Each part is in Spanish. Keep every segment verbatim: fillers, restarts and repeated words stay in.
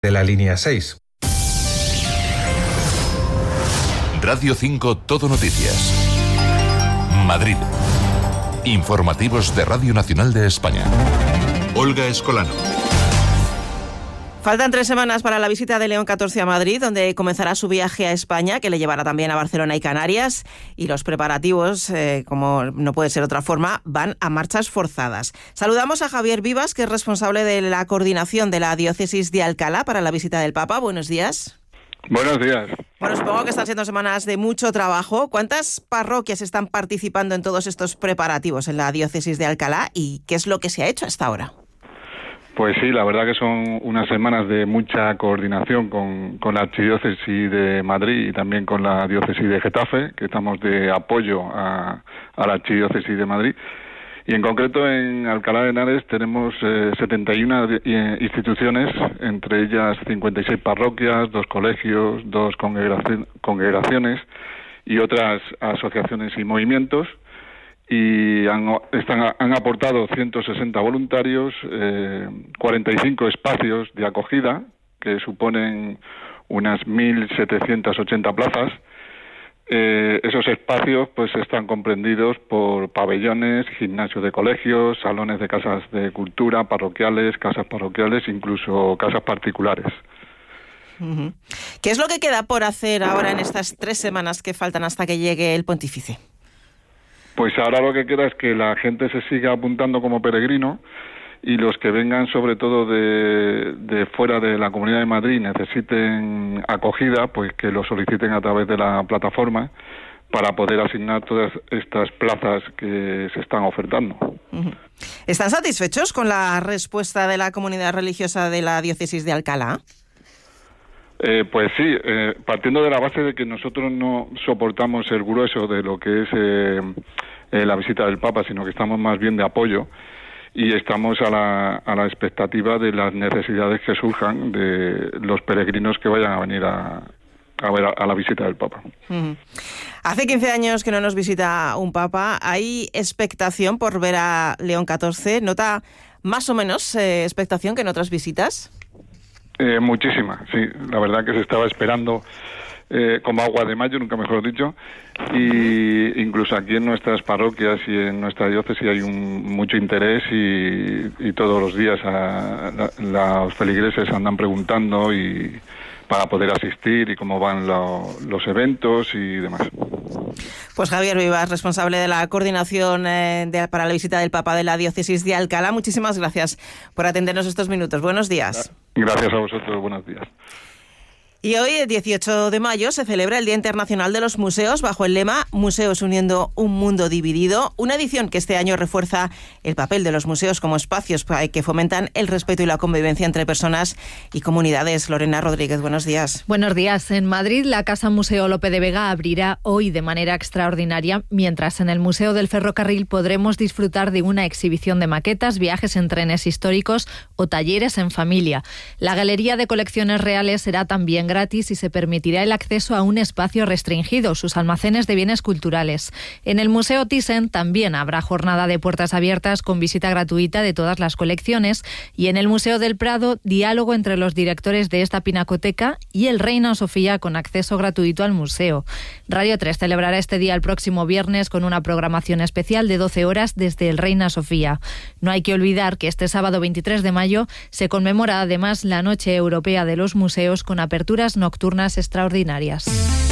de la línea seis. Radio cinco Todo Noticias. Madrid. Informativos de Radio Nacional de España. Olga Escolano. Faltan tres semanas para la visita de León catorce a Madrid, donde comenzará su viaje a España, que le llevará también a Barcelona y Canarias. Y los preparativos, eh, como no puede ser otra forma, van a marchas forzadas. Saludamos a Javier Vivas, que es responsable de la coordinación de la diócesis de Alcalá para la visita del Papa. Buenos días. Buenos días. Bueno, supongo que están siendo semanas de mucho trabajo. ¿Cuántas parroquias están participando en todos estos preparativos en la diócesis de Alcalá y qué es lo que se ha hecho hasta ahora? Pues sí, la verdad que son unas semanas de mucha coordinación con, con la Archidiócesis de Madrid y también con la Diócesis de Getafe, que estamos de apoyo a, a la Archidiócesis de Madrid. Y en concreto en Alcalá de Henares tenemos eh, setenta y una eh, instituciones, entre ellas cincuenta y seis parroquias, dos colegios, dos congregaci- congregaciones y otras asociaciones y movimientos. Y han, están, han aportado ciento sesenta voluntarios, eh, cuarenta y cinco espacios de acogida, que suponen unas mil setecientas ochenta plazas. Eh, esos espacios pues están comprendidos por pabellones, gimnasios de colegios, salones de casas de cultura, parroquiales, casas parroquiales, incluso casas particulares. Uh-huh. ¿Qué es lo que queda por hacer ahora en estas tres semanas que faltan hasta que llegue el pontífice? Pues ahora lo que queda es que la gente se siga apuntando como peregrino y los que vengan sobre todo de, de fuera de la Comunidad de Madrid necesiten acogida, pues que lo soliciten a través de la plataforma para poder asignar todas estas plazas que se están ofertando. ¿Están satisfechos con la respuesta de la comunidad religiosa de la diócesis de Alcalá? Eh, pues sí, eh, partiendo de la base de que nosotros no soportamos el grueso de lo que es eh, eh, la visita del Papa, sino que estamos más bien de apoyo y estamos a la, a la expectativa de las necesidades que surjan de los peregrinos que vayan a venir a, a ver a, a la visita del Papa. Uh-huh. Hace quince años que no nos visita un Papa. ¿Hay expectación por ver a León catorce? ¿Nota más o menos eh, expectación que en otras visitas? Eh, muchísima, sí. La verdad que se estaba esperando eh, como agua de mayo, nunca mejor dicho, y incluso aquí en nuestras parroquias y en nuestra diócesis hay un, mucho interés y, y todos los días a, la, los feligreses andan preguntando y para poder asistir y cómo van lo, los eventos y demás. Pues Javier Vivas, responsable de la coordinación eh, de, para la visita del Papa de la diócesis de Alcalá. Muchísimas gracias por atendernos estos minutos. Buenos días. Gracias a vosotros. Buenos días. Y hoy, el dieciocho de mayo, se celebra el Día Internacional de los Museos bajo el lema Museos uniendo un mundo dividido, una edición que este año refuerza el papel de los museos como espacios que fomentan el respeto y la convivencia entre personas y comunidades. Lorena Rodríguez, buenos días. Buenos días. En Madrid, la Casa Museo Lope de Vega abrirá hoy de manera extraordinaria, mientras en el Museo del Ferrocarril podremos disfrutar de una exhibición de maquetas, viajes en trenes históricos o talleres en familia. La Galería de Colecciones Reales será también gratis y se permitirá el acceso a un espacio restringido, sus almacenes de bienes culturales. En el Museo Thyssen también habrá jornada de puertas abiertas con visita gratuita de todas las colecciones y en el Museo del Prado diálogo entre los directores de esta pinacoteca y el Reina Sofía con acceso gratuito al museo. Radio tres celebrará este día el próximo viernes con una programación especial de doce horas desde el Reina Sofía. No hay que olvidar que este sábado veintitrés de mayo se conmemora además la Noche Europea de los Museos con apertura nocturnas extraordinarias.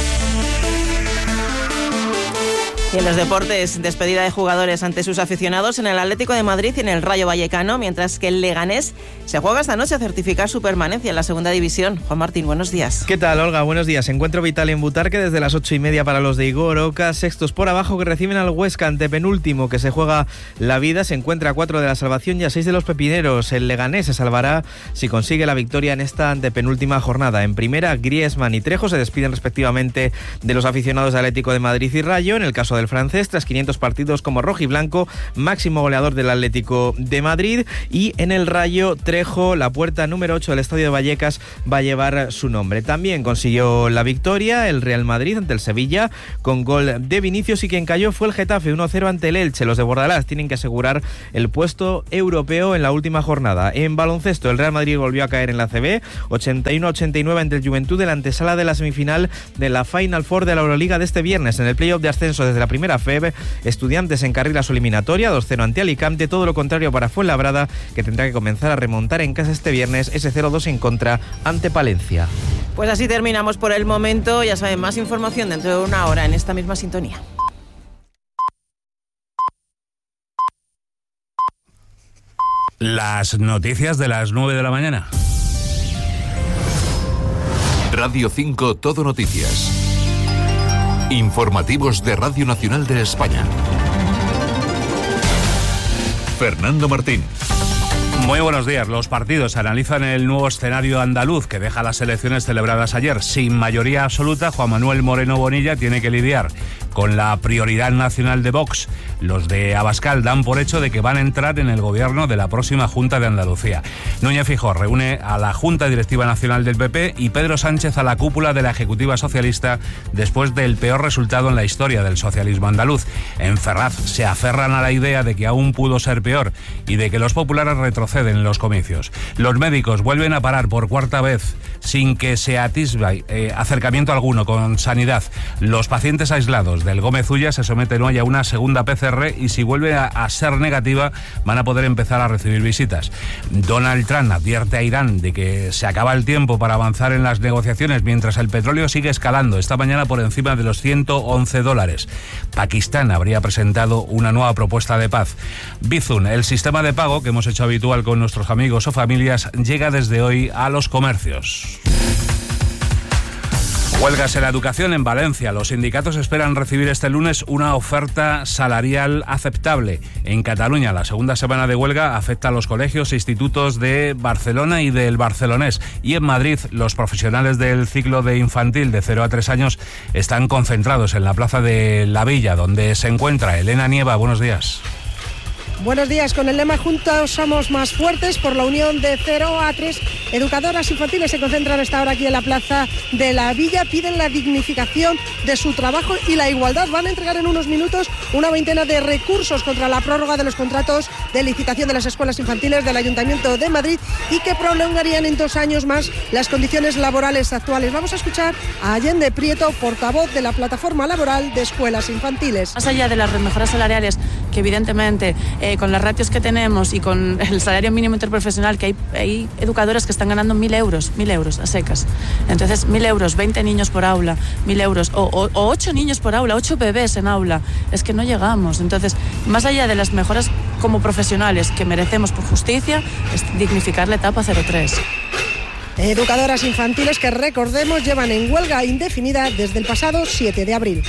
Y en los deportes, despedida de jugadores ante sus aficionados en el Atlético de Madrid y en el Rayo Vallecano, mientras que el Leganés se juega esta noche a certificar su permanencia en la segunda división. Juan Martín, buenos días. ¿Qué tal, Olga? Buenos días. Encuentro vital en Butarque desde las ocho y media para los de Igor Oca, sextos por abajo que reciben al Huesca, antepenúltimo que se juega la vida. Se encuentra a cuatro de la salvación y a seis de los pepineros. El Leganés se salvará si consigue la victoria en esta antepenúltima jornada. En primera, Griezmann y Trejo se despiden respectivamente de los aficionados de Atlético de Madrid y Rayo. En el caso de del francés tras quinientos partidos como rojiblanco, máximo goleador del Atlético de Madrid. Y en el Rayo, Trejo, la puerta número ocho del estadio de Vallecas, va a llevar su nombre. También consiguió la victoria el Real Madrid ante el Sevilla con gol de Vinicius, y quien cayó fue el Getafe uno cero ante el Elche. Los de Bordalás tienen que asegurar el puesto europeo en la última jornada. En baloncesto, el Real Madrid volvió a caer en la A C B, ochenta y uno a ochenta y nueve ante el Juventud, en la antesala de la semifinal de la Final Four de la Euroliga de este viernes. En el playoff de ascenso desde la primera F E B, Estudiantes encarrila su eliminatoria dos cero ante Alicante, todo lo contrario para Fuenlabrada, que tendrá que comenzar a remontar en casa este viernes ese cero dos en contra ante Palencia. Pues así terminamos por el momento. Ya saben, más información dentro de una hora en esta misma sintonía. Las noticias de las nueve de la mañana. Radio cinco Todo Noticias. Informativos de Radio Nacional de España. Fernando Martín. Muy buenos días. Los partidos analizan el nuevo escenario andaluz que deja las elecciones celebradas ayer. Sin mayoría absoluta, Juan Manuel Moreno Bonilla tiene que lidiar con la prioridad nacional de Vox. Los de Abascal dan por hecho de que van a entrar en el gobierno de la próxima Junta de Andalucía. Núñez Feijóo reúne a la Junta Directiva Nacional del P P y Pedro Sánchez a la cúpula de la Ejecutiva Socialista después del peor resultado en la historia del socialismo andaluz. En Ferraz se aferran a la idea de que aún pudo ser peor y de que los populares retroceden en los comicios. Los médicos vuelven a parar por cuarta vez sin que se atisbe eh, acercamiento alguno con sanidad. Los pacientes aislados del Gómez Ulla se someten hoy a una segunda P C R y si vuelve a, a ser negativa van a poder empezar a recibir visitas. Donald Trump advierte a Irán de que se acaba el tiempo para avanzar en las negociaciones mientras el petróleo sigue escalando, esta mañana por encima de los ciento once dólares. Pakistán habría presentado una nueva propuesta de paz. Bizum, el sistema de pago que hemos hecho habitual con nuestros amigos o familias, llega desde hoy a los comercios. Huelgas en la educación en Valencia. Los sindicatos esperan recibir este lunes una oferta salarial aceptable. En Cataluña, la segunda semana de huelga afecta a los colegios e institutos de Barcelona y del Barcelonés. Y en Madrid, los profesionales del ciclo de infantil de cero a tres años están concentrados en la plaza de La Villa, donde se encuentra Elena Nieva. Buenos días. Buenos días. Con el lema Juntos somos más fuertes, por la unión de cero a tres educadoras infantiles se concentran esta hora aquí en la plaza de La Villa, piden la dignificación de su trabajo y la igualdad. Van a entregar en unos minutos una veintena de recursos contra la prórroga de los contratos de licitación de las escuelas infantiles del Ayuntamiento de Madrid y que prolongarían en dos años más las condiciones laborales actuales. Vamos a escuchar a Allende Prieto, portavoz de la Plataforma Laboral de Escuelas Infantiles. Más allá de las mejoras salariales, que evidentemente eh, con las ratios que tenemos y con el salario mínimo interprofesional, que hay, hay educadoras que están ganando mil euros, mil euros a secas. Entonces, mil euros, veinte niños por aula, mil euros, o, o, o ocho niños por aula, ocho bebés en aula. Es que no llegamos. Entonces, más allá de las mejoras como profesionales que merecemos por justicia, es dignificar la etapa cero tres. Educadoras infantiles que, recordemos, llevan en huelga indefinida desde el pasado siete de abril.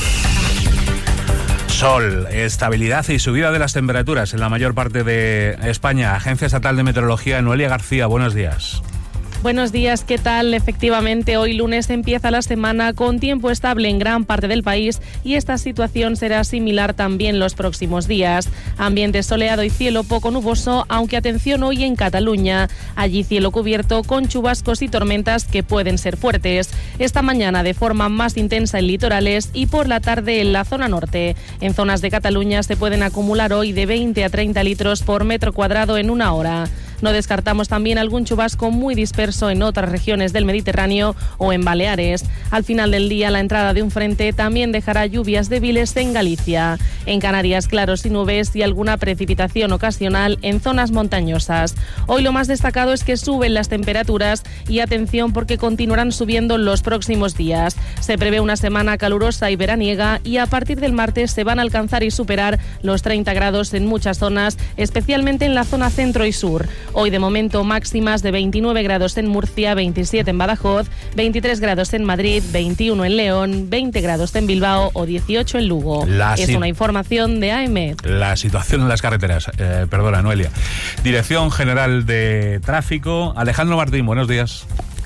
Sol, estabilidad y subida de las temperaturas en la mayor parte de España. Agencia Estatal de Meteorología, Noelia García, buenos días. Buenos días, ¿qué tal? Efectivamente, hoy lunes empieza la semana con tiempo estable en gran parte del país y esta situación será similar también los próximos días. Ambiente soleado y cielo poco nuboso, aunque atención hoy en Cataluña. Allí cielo cubierto con chubascos y tormentas que pueden ser fuertes. Esta mañana de forma más intensa en litorales y por la tarde en la zona norte. En zonas de Cataluña se pueden acumular hoy de veinte a treinta litros por metro cuadrado en una hora. No descartamos también algún chubasco muy disperso en otras regiones del Mediterráneo o en Baleares. Al final del día, la entrada de un frente también dejará lluvias débiles en Galicia. En Canarias, claros y nubes y alguna precipitación ocasional en zonas montañosas. Hoy lo más destacado es que suben las temperaturas y atención porque continuarán subiendo los próximos días. Se prevé una semana calurosa y veraniega y a partir del martes se van a alcanzar y superar los treinta grados en muchas zonas, especialmente en la zona centro y sur. Hoy de momento máximas de veintinueve grados en Murcia, veintisiete en Badajoz, veintitrés grados en Madrid, veintiuno en León, veinte grados en Bilbao o dieciocho en Lugo. La es si... una información de A M E. La situación en las carreteras. Eh, perdona, Noelia. Dirección General de Tráfico. Alejandro Martín, buenos días.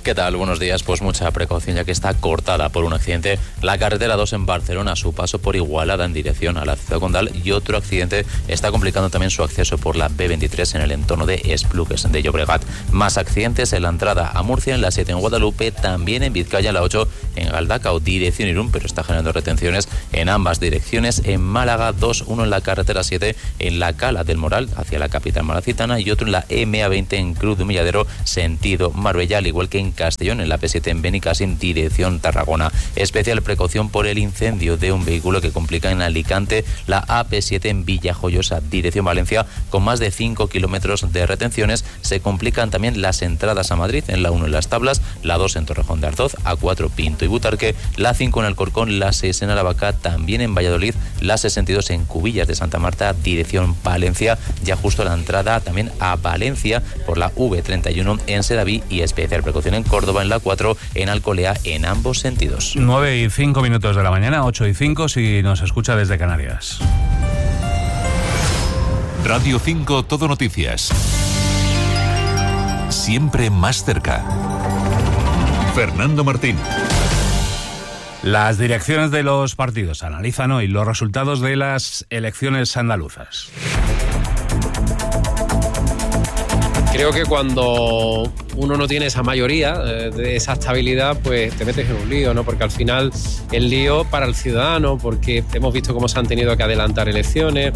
¿Qué tal? Buenos días. Pues mucha precaución, ya que está cortada por un accidente la carretera dos en Barcelona a su paso por Igualada en dirección a la ciudad condal, y otro accidente está complicando también su acceso por la B veintitrés en el entorno de Esplugues de Llobregat. Más accidentes en la entrada a Murcia, en la siete en Guadalupe, también en Vizcaya, la ocho en Galdacao, dirección Irún, pero está generando retenciones en ambas direcciones. En Málaga, dos, uno en la carretera siete en la Cala del Moral hacia la capital malacitana, y otro en la M A veinte en Cruz de Humilladero, sentido Marbella, al igual que en Castellón, en la P siete en Benicàssim, dirección Tarragona. Especial precaución por el incendio de un vehículo que complica en Alicante la A P siete en Villajoyosa, dirección Valencia, con más de cinco kilómetros de retenciones. Se complican también las entradas a Madrid, en la uno en Las Tablas, la dos en Torrejón de Ardoz, A cuatro Pinto y Butarque, la cinco en Alcorcón, la seis en Aravaca, también en Valladolid, la sesenta y dos en Cubillas de Santa Marta, dirección Palencia, ya justo a la entrada también a Valencia por la V treinta y uno en Sedaví, y especial precaución en Córdoba, en la cuatro en Alcolea, en ambos sentidos. nueve y cinco minutos de la mañana, ocho y cinco si nos escucha desde Canarias. Radio cinco Todo Noticias. Siempre más cerca. Fernando Martín. Las direcciones de los partidos analizan hoy los resultados de las elecciones andaluzas. Creo que cuando uno no tiene esa mayoría, eh, de esa estabilidad, pues te metes en un lío, ¿no? Porque al final el lío para el ciudadano, porque hemos visto cómo se han tenido que adelantar elecciones.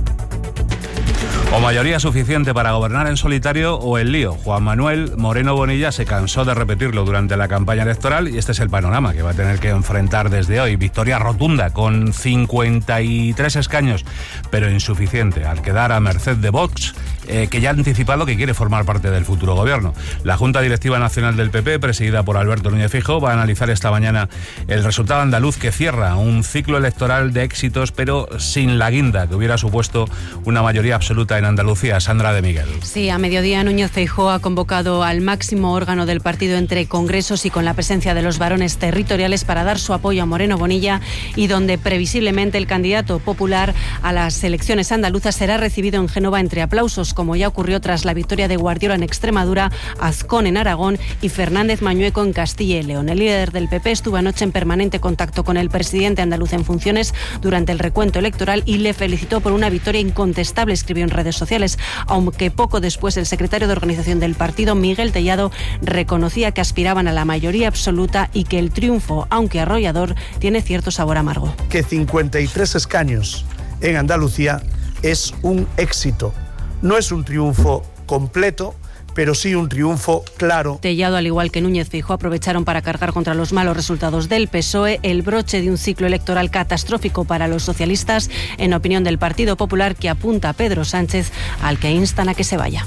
O mayoría suficiente para gobernar en solitario o el lío. Juan Manuel Moreno Bonilla se cansó de repetirlo durante la campaña electoral y este es el panorama que va a tener que enfrentar desde hoy. Victoria rotunda con cincuenta y tres escaños, pero insuficiente al quedar a merced de Vox, eh, que ya ha anticipado que quiere formar parte del futuro gobierno. La Junta Directiva Nacional del P P, presidida por Alberto Núñez Feijóo, va a analizar esta mañana el resultado andaluz, que cierra un ciclo electoral de éxitos, pero sin la guinda que hubiera supuesto una mayoría absoluta en Andalucía. Sandra de Miguel. Sí, a mediodía Núñez Feijóo ha convocado al máximo órgano del partido entre congresos y con la presencia de los varones territoriales para dar su apoyo a Moreno Bonilla, y donde previsiblemente el candidato popular a las elecciones andaluzas será recibido en Génova entre aplausos, como ya ocurrió tras la victoria de Guardiola en Extremadura, Azcón en Aragón y Fernández Mañueco en Castilla y León. El líder del P P estuvo anoche en permanente contacto con el presidente andaluz en funciones durante el recuento electoral y le felicitó por una victoria incontestable, escribió en redes sociales, aunque poco después el secretario de organización del partido, Miguel Tellado, reconocía que aspiraban a la mayoría absoluta y que el triunfo, aunque arrollador, tiene cierto sabor amargo. Que cincuenta y tres escaños en Andalucía es un éxito. No es un triunfo completo, pero sí un triunfo claro. Tellado, al igual que Núñez Feijóo, aprovecharon para cargar contra los malos resultados del P S O E, el broche de un ciclo electoral catastrófico para los socialistas, en opinión del Partido Popular, que apunta a Pedro Sánchez, al que instan a que se vaya.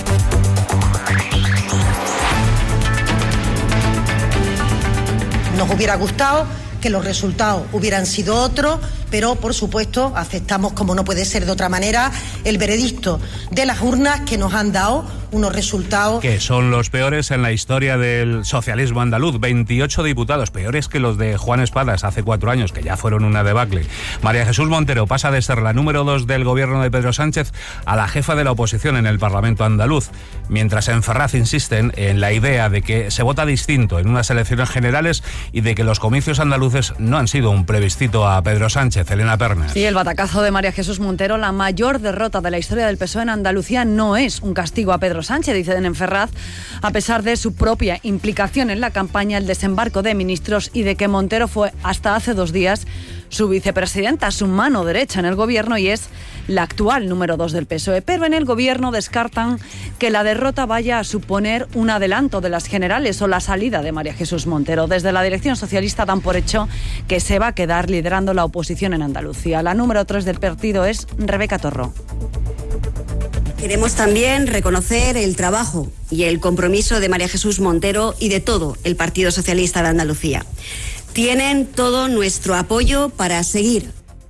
Nos hubiera gustado que los resultados hubieran sido otros, pero por supuesto aceptamos, como no puede ser de otra manera, el veredicto de las urnas, que nos han dado unos resultados que son los peores en la historia del socialismo andaluz. veintiocho diputados, peores que los de Juan Espadas hace cuatro años, que ya fueron una debacle. María Jesús Montero pasa de ser la número dos del gobierno de Pedro Sánchez a la jefa de la oposición en el Parlamento andaluz, mientras en Ferraz insisten en la idea de que se vota distinto en unas elecciones generales y de que los comicios andaluces no han sido un plebiscito a Pedro Sánchez. Elena Pernas. Sí, el batacazo de María Jesús Montero, la mayor derrota de la historia del P S O E en Andalucía, no es un castigo a Pedro Sánchez, dicen en Ferraz, a pesar de su propia implicación en la campaña, el desembarco de ministros y de que Montero fue hasta hace dos días su vicepresidenta, su mano derecha en el gobierno, y es la actual número dos del P S O E. Pero en el gobierno descartan que la derrota vaya a suponer un adelanto de las generales o la salida de María Jesús Montero. Desde la dirección socialista dan por hecho que se va a quedar liderando la oposición en Andalucía. La número tres del partido es Rebeca Torró. Queremos también reconocer el trabajo y el compromiso de María Jesús Montero y de todo el Partido Socialista de Andalucía. Tienen todo nuestro apoyo para seguir.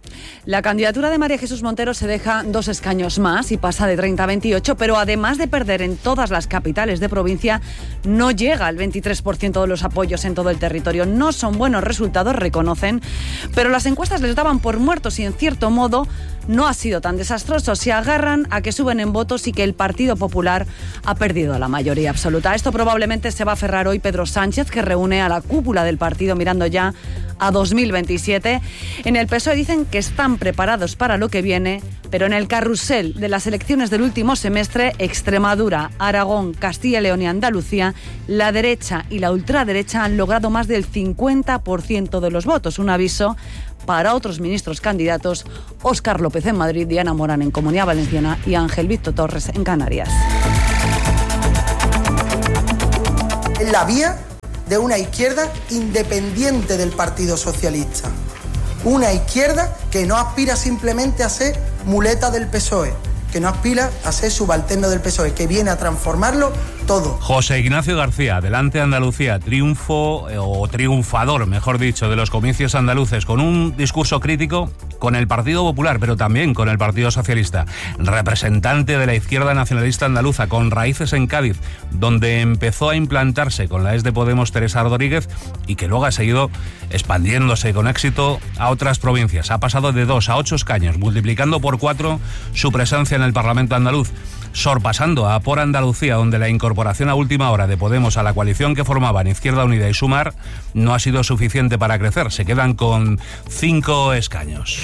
La candidatura de María Jesús Montero se deja dos escaños más y pasa de treinta a veintiocho, pero además de perder en todas las capitales de provincia, no llega al veintitrés por ciento de los apoyos en todo el territorio. No son buenos resultados, reconocen, pero las encuestas les daban por muertos y en cierto modo no ha sido tan desastroso. Se agarran a que suben en votos y que el Partido Popular ha perdido la mayoría absoluta. Esto probablemente se va a aferrar hoy Pedro Sánchez, que reúne a la cúpula del partido mirando ya a dos mil veintisiete. En el P S O E dicen que están preparados para lo que viene, pero en el carrusel de las elecciones del último semestre, Extremadura, Aragón, Castilla y León y Andalucía, la derecha y la ultraderecha han logrado más del cincuenta por ciento de los votos. Un aviso para otros ministros candidatos: Óscar López en Madrid, Diana Morán en Comunidad Valenciana y Ángel Víctor Torres en Canarias. En la vía de una izquierda independiente del Partido Socialista. Una izquierda que no aspira simplemente a ser muleta del P S O E, que no aspira a ser subalterno del P S O E, que viene a transformarlo todo. José Ignacio García, Adelante Andalucía, triunfo eh, o triunfador, mejor dicho, de los comicios andaluces, con un discurso crítico con el Partido Popular, pero también con el Partido Socialista. Representante de la izquierda nacionalista andaluza, con raíces en Cádiz, donde empezó a implantarse con la ex de Podemos Teresa Rodríguez y que luego ha seguido expandiéndose con éxito a otras provincias. Ha pasado de dos a ocho escaños, multiplicando por cuatro su presencia en el Parlamento andaluz, sorpasando a Por Andalucía, donde la incorporación a última hora de Podemos a la coalición que formaban Izquierda Unida y Sumar no ha sido suficiente para crecer. Se quedan con cinco escaños.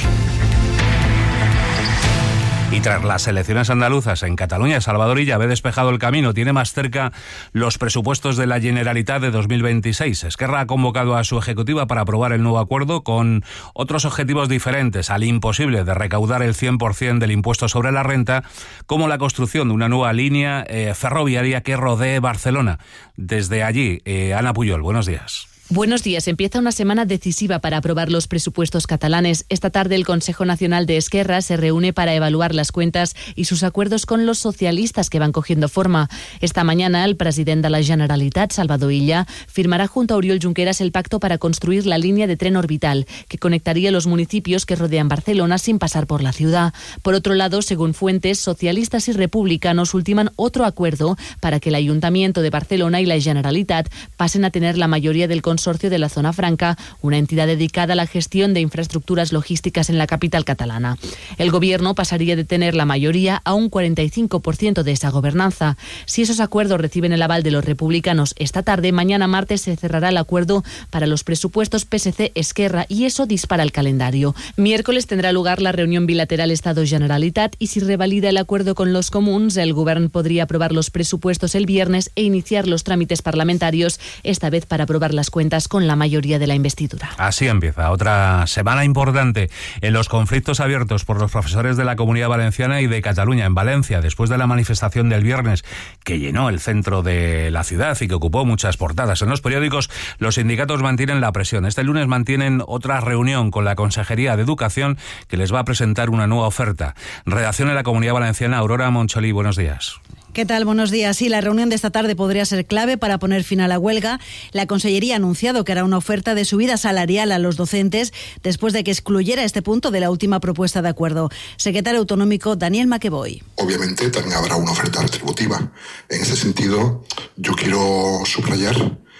Y tras las elecciones andaluzas en Cataluña, Salvador Illa ve despejado el camino, tiene más cerca los presupuestos de la Generalitat de dos mil veintiséis. Esquerra ha convocado a su ejecutiva para aprobar el nuevo acuerdo con otros objetivos diferentes al imposible de recaudar el cien por ciento del impuesto sobre la renta, como la construcción de una nueva línea eh, ferroviaria que rodee Barcelona. Desde allí, eh, Ana Puyol, buenos días. Buenos días. Empieza una semana decisiva para aprobar los presupuestos catalanes. Esta tarde el Consejo Nacional de Esquerra se reúne para evaluar las cuentas y sus acuerdos con los socialistas que van cogiendo forma. Esta mañana el presidente de la Generalitat, Salvador Illa, firmará junto a Oriol Junqueras el pacto para construir la línea de tren orbital que conectaría los municipios que rodean Barcelona sin pasar por la ciudad. Por otro lado, según fuentes, socialistas y republicanos ultiman otro acuerdo para que el Ayuntamiento de Barcelona y la Generalitat pasen a tener la mayoría del Consorcio de la Zona Franca, una entidad dedicada a la gestión de infraestructuras logísticas en la capital catalana. El gobierno pasaría de tener la mayoría a un cuarenta y cinco por ciento de esa gobernanza. Si esos acuerdos reciben el aval de los republicanos esta tarde, mañana martes se cerrará el acuerdo para los presupuestos P S C-Esquerra y eso dispara el calendario. Miércoles tendrá lugar la reunión bilateral Estado-Generalitat y si revalida el acuerdo con los comuns, el gobierno podría aprobar los presupuestos el viernes e iniciar los trámites parlamentarios, esta vez para aprobar las cuentas con la mayoría de la investidura. Así empieza otra semana importante en los conflictos abiertos por los profesores de la Comunidad Valenciana y de Cataluña. En Valencia, después de la manifestación del viernes que llenó el centro de la ciudad y que ocupó muchas portadas en los periódicos, los sindicatos mantienen la presión. Este lunes mantienen otra reunión con la Consejería de Educación que les va a presentar una nueva oferta. Redacción en la Comunidad Valenciana, Aurora Moncholí, buenos días. ¿Qué tal? Buenos días. Sí, la reunión de esta tarde podría ser clave para poner fin a la huelga. La Consellería ha anunciado que hará una oferta de subida salarial a los docentes después de que excluyera este punto de la última propuesta de acuerdo. Secretario autonómico Daniel Maqueboy. Obviamente también habrá una oferta retributiva. En ese sentido, yo quiero subrayar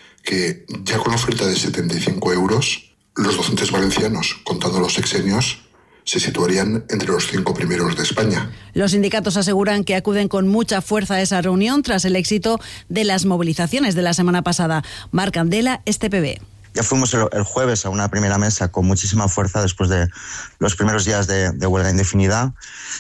que ya con la oferta de setenta y cinco euros, los docentes valencianos, contando los sexenios, se situarían entre los cinco primeros de España. Los sindicatos aseguran que acuden con mucha fuerza a esa reunión tras el éxito de las movilizaciones de la semana pasada. Marc Candela, este P B. Ya fuimos el, el jueves a una primera mesa con muchísima fuerza después de los primeros días de, de huelga indefinida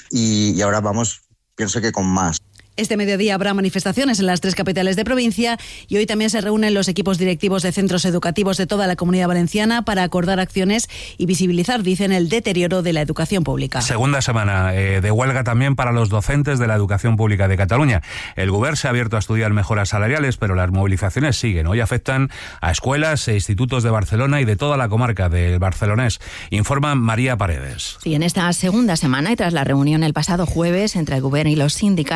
y, y ahora vamos, pienso que con más. Este mediodía habrá manifestaciones en las tres capitales de provincia y hoy también se reúnen los equipos directivos de centros educativos de toda la Comunidad Valenciana para acordar acciones y visibilizar, dicen, el deterioro de la educación pública. Segunda semana eh, de huelga también para los docentes de la educación pública de Cataluña. El Govern se ha abierto a estudiar mejoras salariales, pero las movilizaciones siguen. Hoy afectan a escuelas e institutos de Barcelona y de toda la comarca del Barcelonés. Informa María Paredes. Sí, en esta segunda semana y tras la reunión el pasado jueves entre el Govern y los sindicatos,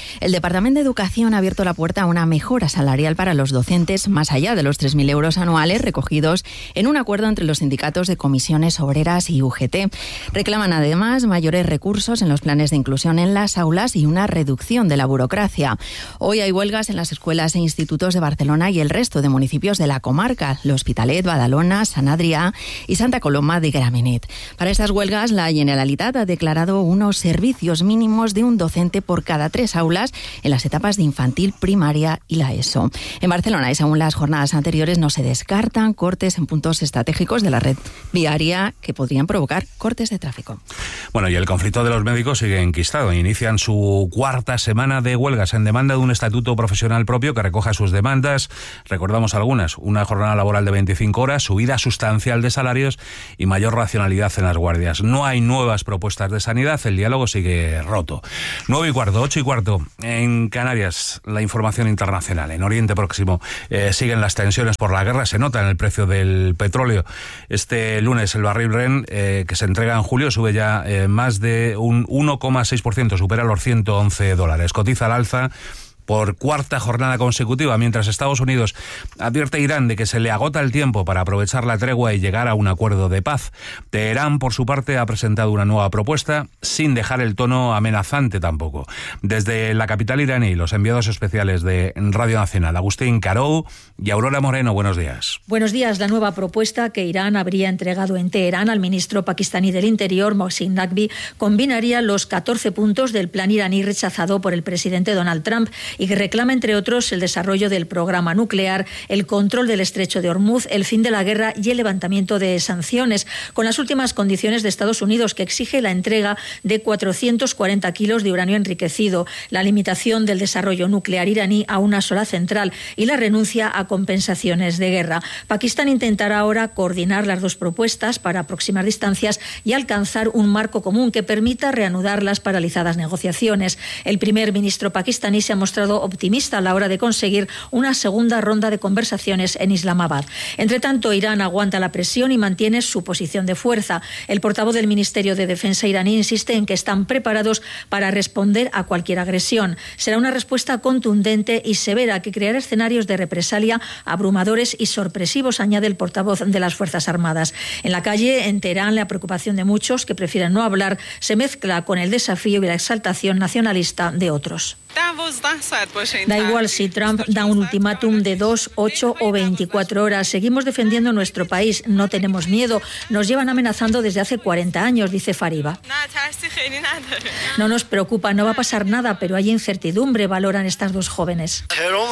El Departamento de Educación ha abierto la puerta a una mejora salarial para los docentes más allá de los tres mil euros anuales recogidos en un acuerdo entre los sindicatos de comisiones obreras y U G T. Reclaman además mayores recursos en los planes de inclusión en las aulas y una reducción de la burocracia. Hoy hay huelgas en las escuelas e institutos de Barcelona y el resto de municipios de la comarca, L'Hospitalet, Badalona, Sant Adrià y Santa Coloma de Gramenet. Para estas huelgas, la Generalitat ha declarado unos servicios mínimos de un docente por cada tres aulas en las etapas de infantil, primaria y la ESO. En Barcelona, y según las jornadas anteriores, no se descartan cortes en puntos estratégicos de la red viaria que podrían provocar cortes de tráfico. Bueno, y el conflicto de los médicos sigue enquistado. Inician su cuarta semana de huelgas en demanda de un estatuto profesional propio que recoja sus demandas. Recordamos algunas: una jornada laboral de veinticinco horas, subida sustancial de salarios y mayor racionalidad en las guardias. No hay nuevas propuestas de sanidad, el diálogo sigue roto. Nueve y cuarto, ocho y cuarto, en Canarias, la información internacional. En Oriente Próximo eh, siguen las tensiones por la guerra, se nota en el precio del petróleo. Este lunes el barril Brent, eh, que se entrega en julio, sube ya eh, más de un uno coma seis por ciento, supera los ciento once dólares. Cotiza al alza por cuarta jornada consecutiva, mientras Estados Unidos advierte a Irán de que se le agota el tiempo para aprovechar la tregua y llegar a un acuerdo de paz. Teherán, por su parte, ha presentado una nueva propuesta, sin dejar el tono amenazante tampoco. Desde la capital iraní, los enviados especiales de Radio Nacional, Agustín Carou y Aurora Moreno, buenos días. Buenos días. La nueva propuesta que Irán habría entregado en Teherán al ministro pakistaní del Interior, Mohsin Naqvi, combinaría los catorce puntos del plan iraní rechazado por el presidente Donald Trump y que reclama, entre otros, el desarrollo del programa nuclear, el control del estrecho de Hormuz, el fin de la guerra y el levantamiento de sanciones, con las últimas condiciones de Estados Unidos, que exige la entrega de cuatrocientos cuarenta kilos de uranio enriquecido, la limitación del desarrollo nuclear iraní a una sola central y la renuncia a compensaciones de guerra. Pakistán intentará ahora coordinar las dos propuestas para aproximar distancias y alcanzar un marco común que permita reanudar las paralizadas negociaciones. El primer ministro pakistaní se ha mostrado optimista a la hora de conseguir una segunda ronda de conversaciones en Islamabad. Entre tanto, Irán aguanta la presión y mantiene su posición de fuerza. El portavoz del Ministerio de Defensa iraní insiste en que están preparados para responder a cualquier agresión. Será una respuesta contundente y severa que creará escenarios de represalia abrumadores y sorpresivos, añade el portavoz de las Fuerzas Armadas. En la calle, en Teherán, la preocupación de muchos, que prefieren no hablar, se mezcla con el desafío y la exaltación nacionalista de otros. Da igual si Trump da un ultimátum de dos, ocho o veinticuatro horas. Seguimos defendiendo nuestro país. No tenemos miedo. Nos llevan amenazando desde hace cuarenta años, dice Fariba. No nos preocupa, no va a pasar nada, pero hay incertidumbre, valoran estas dos jóvenes.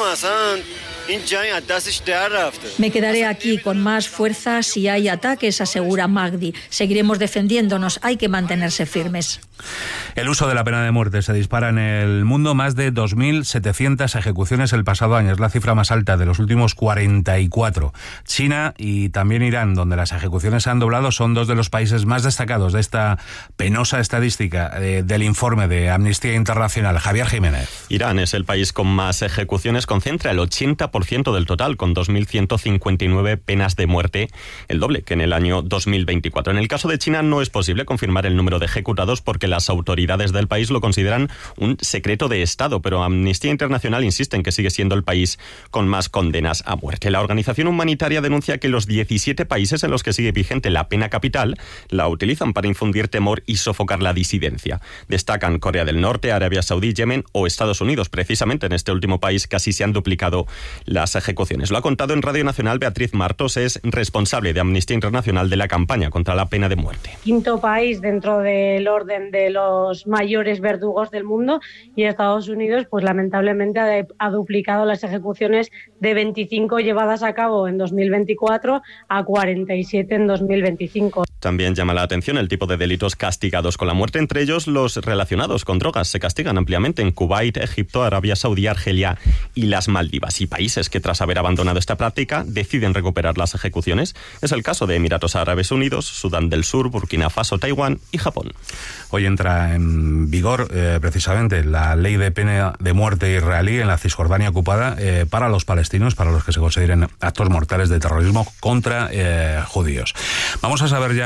Me quedaré aquí con más fuerza si hay ataques, asegura Magdi. Seguiremos defendiéndonos. Hay que mantenerse firmes. El uso de la pena de muerte se dispara en el mundo. Más de dos mil setecientas ejecuciones el pasado año. Es la cifra más alta de los últimos cuarenta y cuatro. China y también Irán, donde las ejecuciones se han doblado, son dos de los países más destacados de esta penosa estadística eh, del informe de Amnistía Internacional. Javier Jiménez. Irán es el país con más ejecuciones, concentra el ochenta por ciento del total, con dos mil ciento cincuenta y nueve penas de muerte, el doble que en el año dos mil veinticuatro. En el caso de China no es posible confirmar el número de ejecutados porque las autoridades del país lo consideran un secreto de Estado, pero Amnistía Internacional insiste en que sigue siendo el país con más condenas a muerte. La organización humanitaria denuncia que los diecisiete países en los que sigue vigente la pena capital la utilizan para infundir temor y sofocar la disidencia. Destacan Corea del Norte, Arabia Saudí, Yemen o Estados Unidos. Precisamente en este último país casi se han duplicado las ejecuciones. Lo ha contado en Radio Nacional Beatriz Martos, es responsable de Amnistía Internacional de la campaña contra la pena de muerte. Quinto país dentro del orden de los mayores verdugos del mundo, y Estados Unidos, pues lamentablemente ha, ha duplicado las ejecuciones de veinticinco llevadas a cabo en dos mil veinticuatro a cuarenta y siete en dos mil veinticinco. También llama la atención el tipo de delitos castigados con la muerte, entre ellos los relacionados con drogas. Se castigan ampliamente en Kuwait, Egipto, Arabia Saudí, Argelia y las Maldivas. Y países que tras haber abandonado esta práctica deciden recuperar las ejecuciones. Es el caso de Emiratos Árabes Unidos, Sudán del Sur, Burkina Faso, Taiwán y Japón. Hoy entra en vigor eh, precisamente la ley de pena de muerte israelí en la Cisjordania ocupada eh, para los palestinos, para los que se consideren actos mortales de terrorismo contra eh, judíos. Vamos a saber ya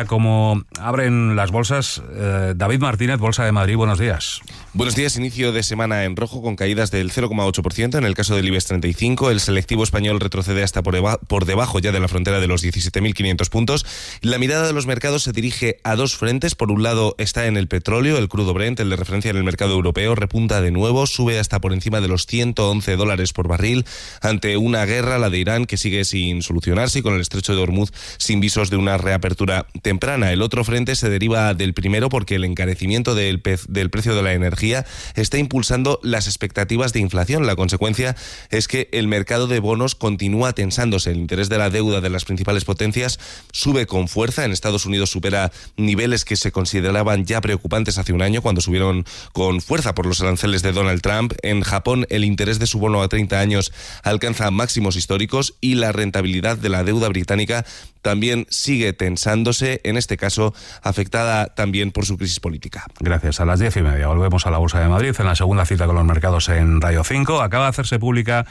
ya cómo abren las bolsas. Eh, David Martínez, Bolsa de Madrid, buenos días. Buenos días, inicio de semana en rojo con caídas del cero coma ocho por ciento en el caso del IBEX treinta y cinco. El selectivo español retrocede hasta por, eba- por debajo ya de la frontera de los diecisiete mil quinientos puntos. La mirada de los mercados se dirige a dos frentes. Por un lado está en el petróleo, el crudo Brent, el de referencia en el mercado europeo, repunta de nuevo, sube hasta por encima de los ciento once dólares por barril ante una guerra, la de Irán, que sigue sin solucionarse y con el estrecho de Hormuz sin visos de una reapertura temprana. El otro frente se deriva del primero porque el encarecimiento del, pez, del precio de la energía está impulsando las expectativas de inflación. La consecuencia es que el mercado de bonos continúa tensándose. El interés de la deuda de las principales potencias sube con fuerza. En Estados Unidos supera niveles que se consideraban ya preocupantes hace un año, cuando subieron con fuerza por los aranceles de Donald Trump. En Japón, el interés de su bono a treinta años alcanza máximos históricos y la rentabilidad de la deuda británica también sigue tensándose, en este caso afectada también por su crisis política. Gracias. A las diez y media volvemos a la Bolsa de Madrid, en la segunda cita con los mercados en Radio cinco. Acaba de hacerse pública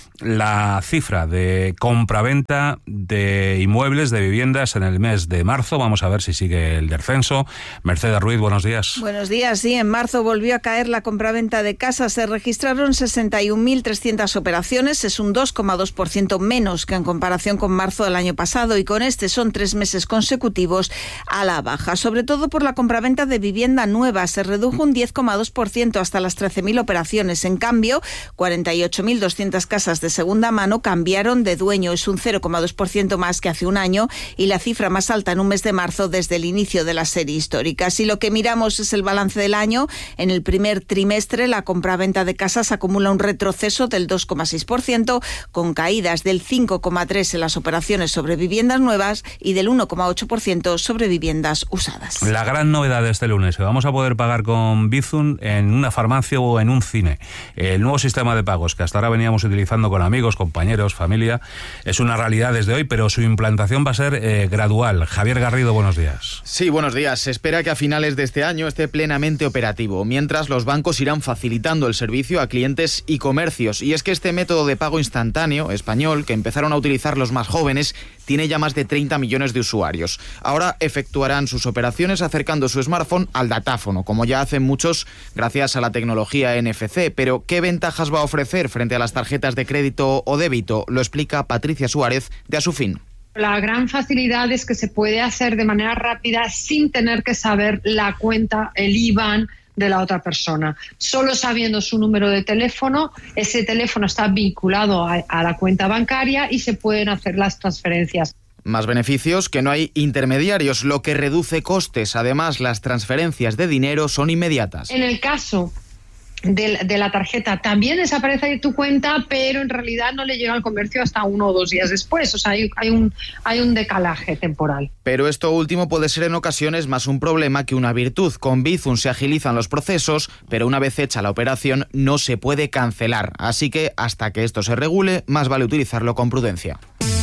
la cifra de compraventa de inmuebles, de viviendas en el mes de marzo. Vamos a ver si sigue el descenso. Mercedes Ruiz, buenos días. Buenos días. Sí, en marzo volvió a caer la compraventa de casas. Se registraron sesenta y un mil trescientas operaciones. Es un dos coma dos por ciento menos que en comparación con marzo del año pasado, y con este son tres meses consecutivos a la baja. Sobre todo por la compraventa de vivienda nueva. Se redujo un diez coma dos por ciento hasta las trece mil operaciones. En cambio, cuarenta y ocho mil doscientas casas de segunda mano cambiaron de dueño. Es un cero coma dos por ciento más que hace un año y la cifra más alta en un mes de marzo desde el inicio de la serie histórica. Si lo que miramos es el balance del año, en el primer trimestre la compraventa de casas acumula un retroceso del dos coma seis por ciento, con caídas del cinco coma tres por ciento en las operaciones sobre viviendas nuevas y del uno coma ocho por ciento sobre viviendas usadas. La gran novedad de este lunes, que vamos a poder pagar con Bizum en una farmacia o en un cine. El nuevo sistema de pagos que hasta ahora veníamos utilizando con amigos, compañeros, familia, es una realidad desde hoy, pero su implantación va a ser eh, gradual. Javier Garrido, buenos días. Sí, buenos días. Se espera que a finales de este año esté plenamente operativo, mientras los bancos irán facilitando el servicio a clientes y comercios. Y es que este método de pago instantáneo español, que empezaron a utilizar los más jóvenes, tiene ya más de treinta millones de usuarios. Ahora efectuarán sus operaciones acercando su smartphone al datáfono, como ya hacen muchos gracias a la tecnología N F C. Pero, ¿qué ventajas va a ofrecer frente a las tarjetas de crédito o débito? Lo explica Patricia Suárez, de Asufin. La gran facilidad es que se puede hacer de manera rápida sin tener que saber la cuenta, el I B A N de la otra persona. Solo sabiendo su número de teléfono, ese teléfono está vinculado a, a la cuenta bancaria y se pueden hacer las transferencias. Más beneficios, que no hay intermediarios, lo que reduce costes. Además, las transferencias de dinero son inmediatas. En el caso De, de la tarjeta también desaparece de tu cuenta, pero en realidad no le llega al comercio hasta uno o dos días después. O sea, hay, hay, un, hay un decalaje temporal. Pero esto último puede ser en ocasiones más un problema que una virtud. Con Bizum se agilizan los procesos, pero una vez hecha la operación no se puede cancelar. Así que hasta que esto se regule, más vale utilizarlo con prudencia.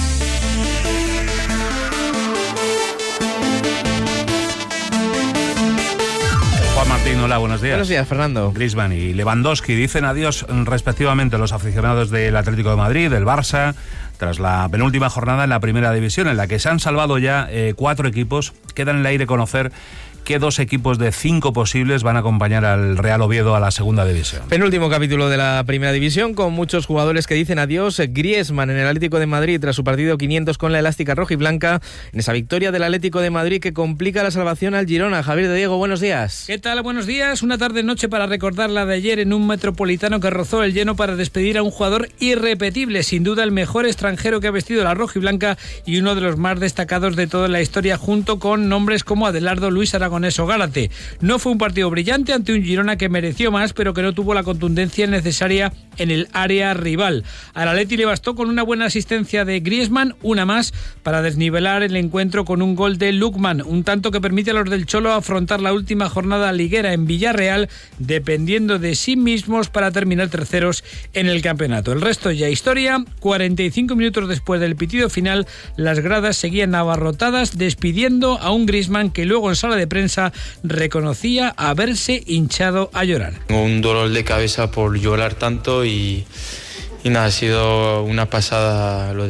Martín, hola, buenos días. Buenos días, Fernando. Griezmann y Lewandowski dicen adiós respectivamente los aficionados del Atlético de Madrid, del Barça, tras la penúltima jornada en la primera división, en la que se han salvado ya eh, cuatro equipos. Queda en el aire conocer qué dos equipos de cinco posibles van a acompañar al Real Oviedo a la segunda división. Penúltimo capítulo de la primera división, con muchos jugadores que dicen adiós. Griezmann en el Atlético de Madrid tras su partido quinientos con la elástica roja y blanca, en esa victoria del Atlético de Madrid que complica la salvación al Girona. Javier de Diego, buenos días. ¿Qué tal? Buenos días. Una tarde-noche para recordar la de ayer en un Metropolitano que rozó el lleno para despedir a un jugador irrepetible, sin duda el mejor extranjero que ha vestido la roja y blanca y uno de los más destacados de toda la historia, junto con nombres como Adelardo, Luis Aragonés o Gálate. No fue un partido brillante ante un Girona que mereció más, pero que no tuvo la contundencia necesaria en el área rival. Al Atleti le bastó con una buena asistencia de Griezmann, una más, para desnivelar el encuentro con un gol de Lookman, un tanto que permite a los del Cholo afrontar la última jornada liguera en Villarreal, dependiendo de sí mismos para terminar terceros en el campeonato. El resto ya historia. cuarenta y cinco minutos después del pitido final, las gradas seguían abarrotadas, despidiendo a un Griezmann que luego en sala de prensa reconocía haberse hinchado a llorar. Tengo un dolor de cabeza por llorar tanto y, y nada, ha sido una pasada lo de hoy.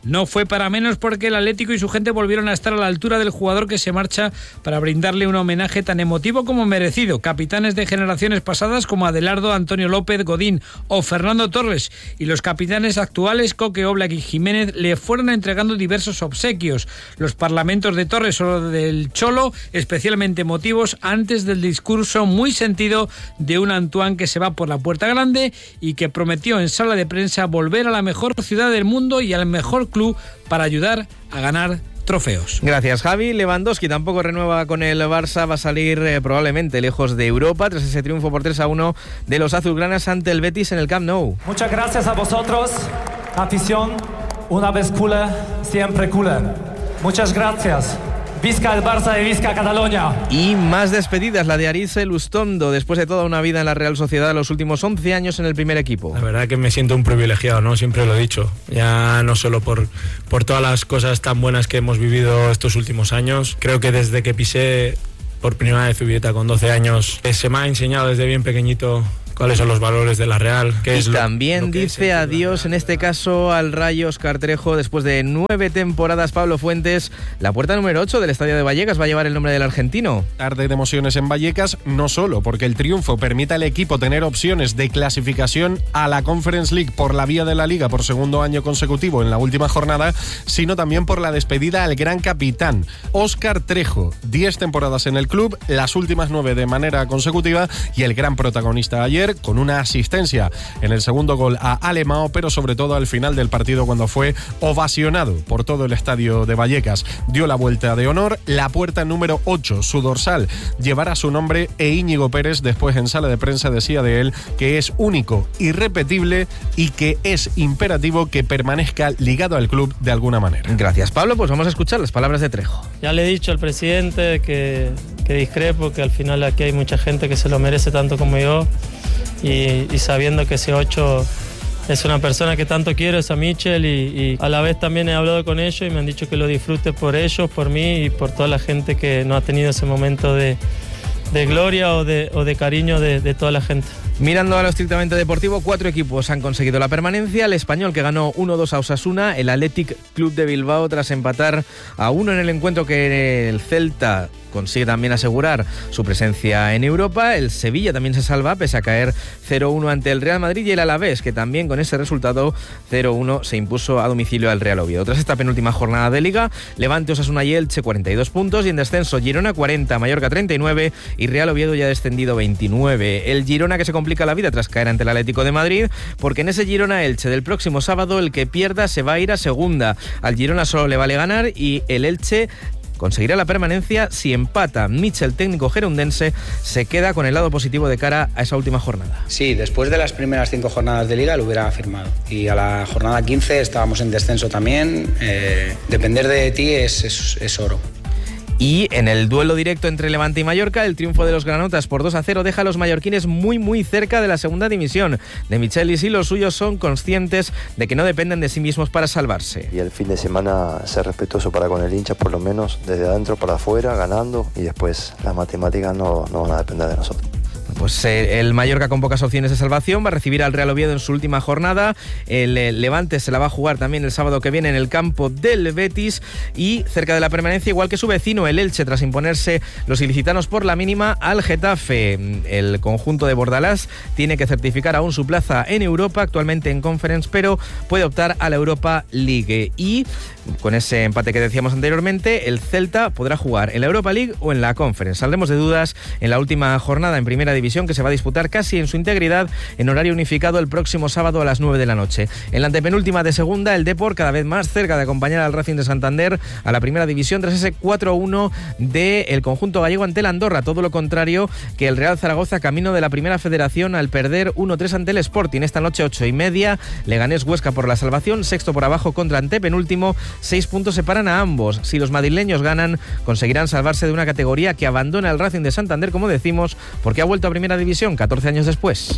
No fue para menos porque el Atlético y su gente volvieron a estar a la altura del jugador que se marcha para brindarle un homenaje tan emotivo como merecido. Capitanes de generaciones pasadas como Adelardo, Antonio López, Godín o Fernando Torres y los capitanes actuales Coque, Oblak y Jiménez le fueron entregando diversos obsequios. Los parlamentos de Torres o del Cholo especialmente emotivos antes del discurso muy sentido de un Antoine que se va por la puerta grande y que prometió en sala de prensa volver a la mejor ciudad del mundo y al mejor club para ayudar a ganar trofeos. Gracias, Javi. Lewandowski tampoco renueva con el Barça, va a salir eh, probablemente lejos de Europa tras ese triunfo por tres a uno de los azulgranas ante el Betis en el Camp Nou. Muchas gracias a vosotros, afición, una vez culé, siempre culé. Muchas gracias. Visca el Barça y Visca Cataluña. Y más despedidas, la de Aritz Lustondo, después de toda una vida en la Real Sociedad, los últimos once años en el primer equipo. La verdad que me siento un privilegiado, ¿no? Siempre lo he dicho, ya no solo por, por todas las cosas tan buenas que hemos vivido estos últimos años. Creo que desde que pisé por primera vez Zubieta con doce años, se me ha enseñado desde bien pequeñito cuáles son los valores de la Real. Qué y es lo, también lo que dice adiós, en este caso, al Rayo Óscar Trejo. Después de nueve temporadas, Pablo Fuentes, la puerta número ocho del Estadio de Vallecas va a llevar el nombre del argentino. Tarde de emociones en Vallecas, no solo porque el triunfo permite al equipo tener opciones de clasificación a la Conference League por la vía de la Liga por segundo año consecutivo en la última jornada, sino también por la despedida al gran capitán, Óscar Trejo. Diez temporadas en el club, las últimas nueve de manera consecutiva, y el gran protagonista ayer, con una asistencia en el segundo gol a Alemão, pero sobre todo al final del partido cuando fue ovacionado por todo el estadio de Vallecas. Dio la vuelta de honor, la puerta número ocho, su dorsal, llevará su nombre, e Íñigo Pérez después en sala de prensa decía de él que es único, irrepetible y que es imperativo que permanezca ligado al club de alguna manera. Gracias, Pablo. Pues vamos a escuchar las palabras de Trejo. Ya le he dicho al presidente que, que discrepo, que al final aquí hay mucha gente que se lo merece tanto como yo. Y, y sabiendo que ese ocho es una persona que tanto quiero, es a Michel, y, y a la vez también he hablado con ellos y me han dicho que lo disfrute por ellos, por mí y por toda la gente que no ha tenido ese momento de, de gloria o de, o de cariño de, de toda la gente. Mirando a lo estrictamente deportivo, cuatro equipos han conseguido la permanencia. El Español, que ganó uno dos a Osasuna, el Athletic Club de Bilbao tras empatar a uno en el encuentro que el Celta consigue también asegurar su presencia en Europa. El Sevilla también se salva pese a caer cero uno ante el Real Madrid, y el Alavés, que también con ese resultado cero uno se impuso a domicilio al Real Oviedo. Tras esta penúltima jornada de Liga, Levante, Osasuna y Elche cuarenta y dos puntos, y en descenso Girona cuarenta, Mallorca treinta y nueve y Real Oviedo ya descendido veintinueve. El Girona que se complica la vida tras caer ante el Atlético de Madrid, porque en ese Girona-Elche del próximo sábado el que pierda se va a ir a segunda. Al Girona solo le vale ganar y el Elche conseguirá la permanencia si empata. Michel, técnico gerundense, se queda con el lado positivo de cara a esa última jornada. Sí, después de las primeras cinco jornadas de Liga lo hubiera firmado. Y a la jornada quince estábamos en descenso también. Eh, depender de ti es, es, es oro. Y en el duelo directo entre Levante y Mallorca, el triunfo de los granotas por dos a cero deja a los mallorquines muy muy cerca de la segunda división. De Michelis y los suyos son conscientes de que no dependen de sí mismos para salvarse. Y el fin de semana ser respetuoso para con el hincha, por lo menos desde adentro para afuera, ganando, y después las matemáticas no, no van a depender de nosotros. Pues eh, el Mallorca con pocas opciones de salvación va a recibir al Real Oviedo en su última jornada. El eh, Levante se la va a jugar también el sábado que viene en el campo del Betis, y cerca de la permanencia igual que su vecino el Elche tras imponerse los ilicitanos por la mínima al Getafe. El conjunto de Bordalás tiene que certificar aún su plaza en Europa, actualmente en Conference, pero puede optar a la Europa League. Y con ese empate que decíamos anteriormente, el Celta podrá jugar en la Europa League o en la Conference. Saldremos de dudas en la última jornada en Primera División, que se va a disputar casi en su integridad en horario unificado el próximo sábado a las nueve de la noche. En la antepenúltima de segunda, el Depor cada vez más cerca de acompañar al Racing de Santander a la Primera División tras ese cuatro a uno del conjunto gallego ante el Andorra. Todo lo contrario que el Real Zaragoza, camino de la Primera Federación al perder uno tres ante el Sporting. Esta noche ocho y media, Leganés Huesca por la salvación, sexto por abajo contra antepenúltimo, seis puntos separan a ambos. Si los madrileños ganan, conseguirán salvarse de una categoría que abandona el Racing de Santander, como decimos, porque ha vuelto a Primera División catorce años después.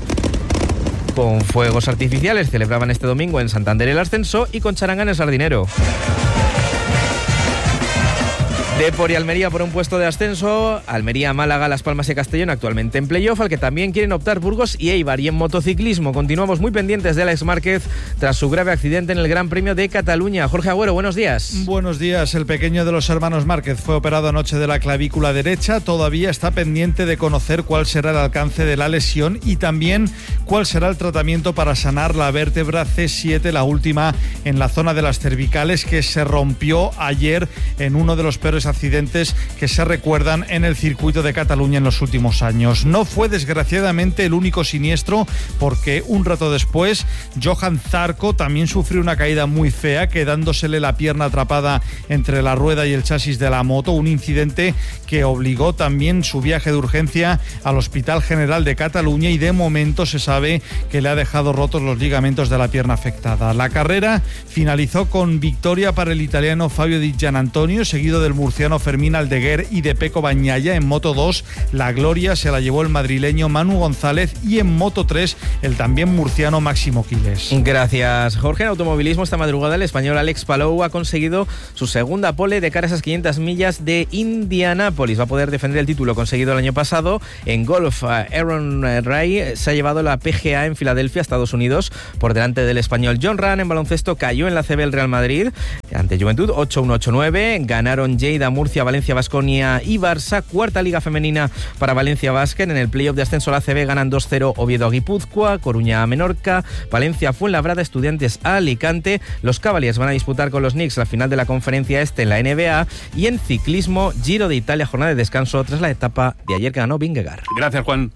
Con fuegos artificiales celebraban este domingo en Santander el ascenso, y con charanga en el Sardinero. Depor y Almería por un puesto de ascenso. Almería, Málaga, Las Palmas y Castellón actualmente en playoff, al que también quieren optar Burgos y Eibar. Y en motociclismo continuamos muy pendientes de Alex Márquez tras su grave accidente en el Gran Premio de Cataluña. Jorge Agüero, buenos días. Buenos días. El pequeño de los hermanos Márquez fue operado anoche de la clavícula derecha. Todavía está pendiente de conocer cuál será el alcance de la lesión y también cuál será el tratamiento para sanar la vértebra C siete, la última en la zona de las cervicales, que se rompió ayer en uno de los peores accidentes que se recuerdan en el circuito de Cataluña en los últimos años. No fue desgraciadamente el único siniestro, porque un rato después Johan Zarco también sufrió una caída muy fea, quedándosele la pierna atrapada entre la rueda y el chasis de la moto, un incidente que obligó también su viaje de urgencia al Hospital General de Cataluña, y de momento se sabe que le ha dejado rotos los ligamentos de la pierna afectada. La carrera finalizó con victoria para el italiano Fabio Di Gianantonio, seguido del murciano Fermín Aldeguer y de Pecco Bagnaia. En Moto dos la gloria se la llevó el madrileño Manu González, y en Moto tres el también murciano Máximo Quiles. Gracias, Jorge. En automovilismo esta madrugada el español Alex Palou ha conseguido su segunda pole de cara a esas quinientas millas de Indianápolis. Va a poder defender el título conseguido el año pasado. En golf, Aaron Ray se ha llevado la P G A en Filadelfia, Estados Unidos, por delante del español John Ram. En baloncesto cayó en la C B el Real Madrid ante Juventud ocho uno ocho nueve. Ganaron Lleida, Murcia, Valencia, Baskonia y Barça. Cuarta liga femenina para Valencia Basket. En el playoff de ascenso a la A C B ganan dos cero Oviedo a Guipúzcoa, Coruña a Menorca, Valencia Fuenlabrada, Estudiantes a Alicante. Los Cavaliers van a disputar con los Knicks la final de la conferencia este en la N B A. Y en ciclismo, Giro de Italia, jornada de descanso tras la etapa de ayer que ganó Vingegaard. Gracias, Juan.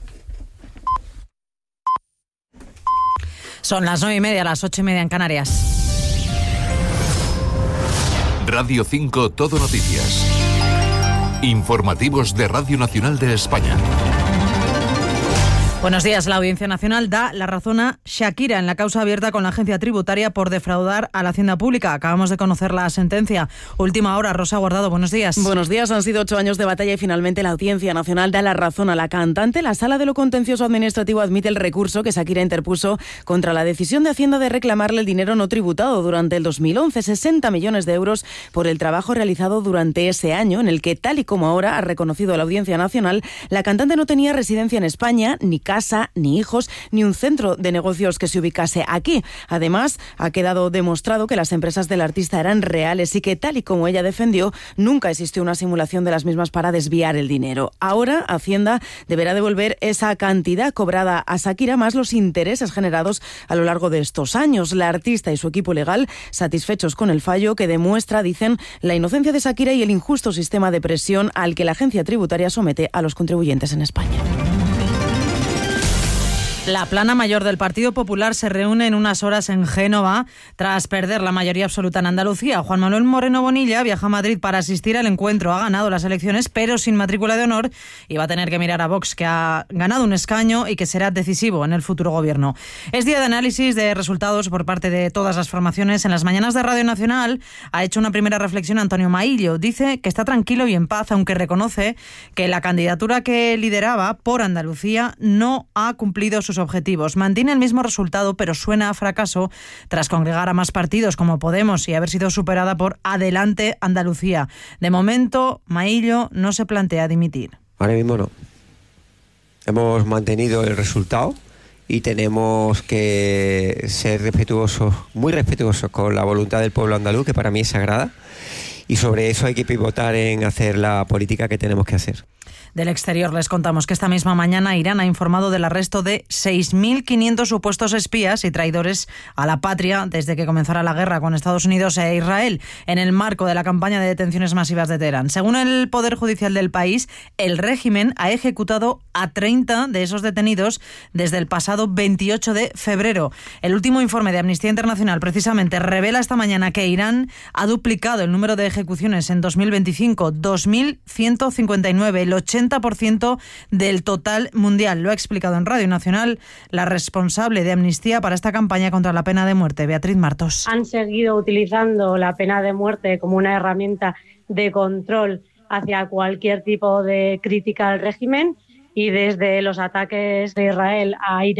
Son las nueve y media, las ocho y media en Canarias. Radio cinco Todo Noticias. Informativos de Radio Nacional de España. Buenos días. La Audiencia Nacional da la razón a Shakira en la causa abierta con la agencia tributaria por defraudar a la Hacienda Pública. Acabamos de conocer la sentencia. Última hora, Rosa Guardado, buenos días. Buenos días. Han sido ocho años de batalla y finalmente la Audiencia Nacional da la razón a la cantante. La Sala de lo Contencioso Administrativo admite el recurso que Shakira interpuso contra la decisión de Hacienda de reclamarle el dinero no tributado durante el dos mil once, sesenta millones de euros por el trabajo realizado durante ese año, en el que, tal y como ahora ha reconocido la Audiencia Nacional, la cantante no tenía residencia en España, ni casa, ni hijos, ni un centro de negocios que se ubicase aquí. Además, ha quedado demostrado que las empresas del artista eran reales y que, tal y como ella defendió, nunca existió una simulación de las mismas para desviar el dinero. Ahora, Hacienda deberá devolver esa cantidad cobrada a Shakira más los intereses generados a lo largo de estos años. La artista y su equipo legal satisfechos con el fallo, que demuestra, dicen, la inocencia de Shakira y el injusto sistema de presión al que la agencia tributaria somete a los contribuyentes en España. La plana mayor del Partido Popular se reúne en unas horas en Génova tras perder la mayoría absoluta en Andalucía. Juan Manuel Moreno Bonilla viaja a Madrid para asistir al encuentro. Ha ganado las elecciones, pero sin matrícula de honor, y va a tener que mirar a Vox, que ha ganado un escaño y que será decisivo en el futuro gobierno. Es día de análisis de resultados por parte de todas las formaciones. En las mañanas de Radio Nacional ha hecho una primera reflexión Antonio Maillo. Dice que está tranquilo y en paz, aunque reconoce que la candidatura que lideraba por Andalucía no ha cumplido sus objetivos. Mantiene el mismo resultado, pero suena a fracaso tras congregar a más partidos como Podemos y haber sido superada por Adelante Andalucía. De momento, Maillo no se plantea dimitir. Ahora mismo no. Hemos mantenido el resultado y tenemos que ser respetuosos, muy respetuosos con la voluntad del pueblo andaluz, que para mí es sagrada, y sobre eso hay que pivotar en hacer la política que tenemos que hacer. Del exterior les contamos que esta misma mañana Irán ha informado del arresto de seis mil quinientos supuestos espías y traidores a la patria desde que comenzara la guerra con Estados Unidos e Israel, en el marco de la campaña de detenciones masivas de Teherán. Según el Poder Judicial del país, el régimen ha ejecutado a treinta de esos detenidos desde el pasado veintiocho de febrero. El último informe de Amnistía Internacional precisamente revela esta mañana que Irán ha duplicado el número de ejecuciones en dos mil veinticinco, dos mil ciento cincuenta y nueve, el ochenta por ciento del total mundial. Lo ha explicado en Radio Nacional la responsable de Amnistía para esta campaña contra la pena de muerte, Beatriz Martos. Han seguido utilizando la pena de muerte como una herramienta de control hacia cualquier tipo de crítica al régimen, y desde los ataques de Israel a Irán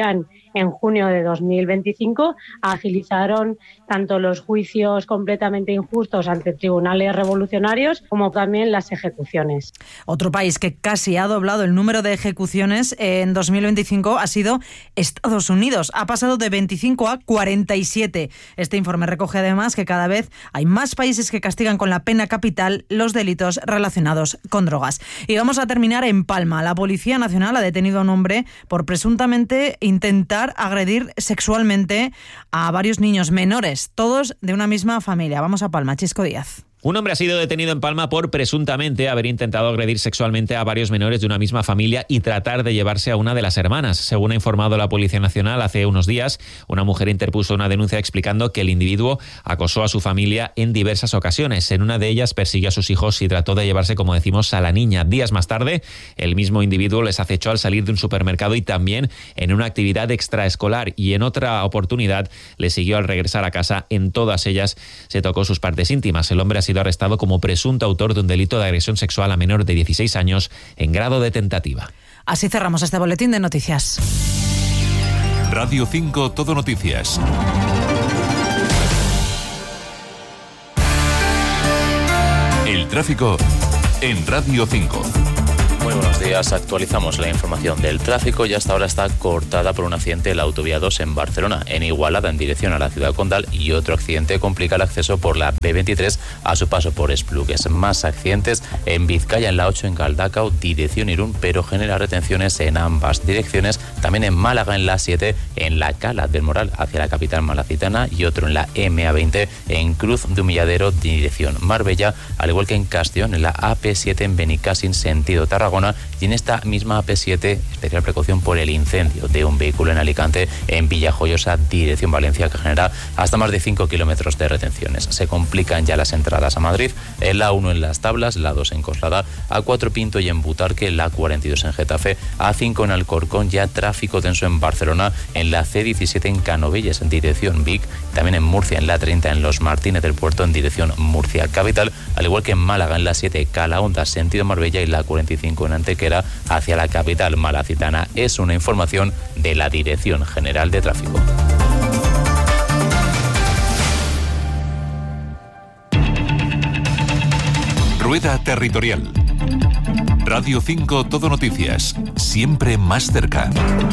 en junio de dos mil veinticinco, agilizaron tanto los juicios completamente injustos ante tribunales revolucionarios como también las ejecuciones. Otro país que casi ha doblado el número de ejecuciones en dos mil veinticinco ha sido Estados Unidos. Ha pasado de veinticinco a cuarenta y siete. Este informe recoge además que cada vez hay más países que castigan con la pena capital los delitos relacionados con drogas. Y vamos a terminar en Palma. La Policía Nacional ha detenido a un hombre por presuntamente intentar agredir sexualmente a varios niños menores, todos de una misma familia. Vamos a Palma, Chisco Díaz. Un hombre ha sido detenido en Palma por presuntamente haber intentado agredir sexualmente a varios menores de una misma familia y tratar de llevarse a una de las hermanas. Según ha informado la Policía Nacional, hace unos días una mujer interpuso una denuncia explicando que el individuo acosó a su familia en diversas ocasiones. En una de ellas persiguió a sus hijos y trató de llevarse, como decimos, a la niña. Días más tarde, el mismo individuo les acechó al salir de un supermercado y también en una actividad extraescolar, y en otra oportunidad le siguió al regresar a casa. En todas ellas se tocó sus partes íntimas. El hombre ha sido arrestado como presunto autor de un delito de agresión sexual a menor de dieciséis años en grado de tentativa. Así cerramos este boletín de noticias. Radio cinco Todo Noticias. El tráfico en Radio cinco. Muy buenos días, actualizamos la información del tráfico y hasta ahora está cortada por un accidente en la autovía dos en Barcelona, en Igualada en dirección a la ciudad condal, y otro accidente complica el acceso por la B veintitrés a su paso por Esplugues. Más accidentes en Vizcaya en la ocho en Galdacao, dirección Irún, pero genera retenciones en ambas direcciones. También en Málaga en la siete en la Cala del Moral hacia la capital malacitana, y otro en la M A veinte en Cruz de Humilladero dirección Marbella, al igual que en Castellón en la A P siete en Benicàssim sentido Tarragona. Y en esta misma A P siete, especial precaución por el incendio de un vehículo en Alicante en Villajoyosa, dirección Valencia, que genera hasta más de cinco kilómetros de retenciones. Se complican ya las entradas a Madrid, en la uno en Las Tablas, la dos en Coslada, A cuatro Pinto y en Butarque, la cuarenta y dos en Getafe, A cinco en Alcorcón, ya tráfico tenso en Barcelona, en la C diecisiete en Canovelles, en dirección Vic, también en Murcia, en la treinta en Los Martínez del Puerto, en dirección Murcia Capital, al igual que en Málaga, en la siete Calahonda, sentido Marbella, y la cuarenta y cinco en Antequera hacia la capital malacitana. Es una información de la Dirección General de Tráfico. Rueda Territorial. Radio cinco Todo Noticias. Siempre más cerca.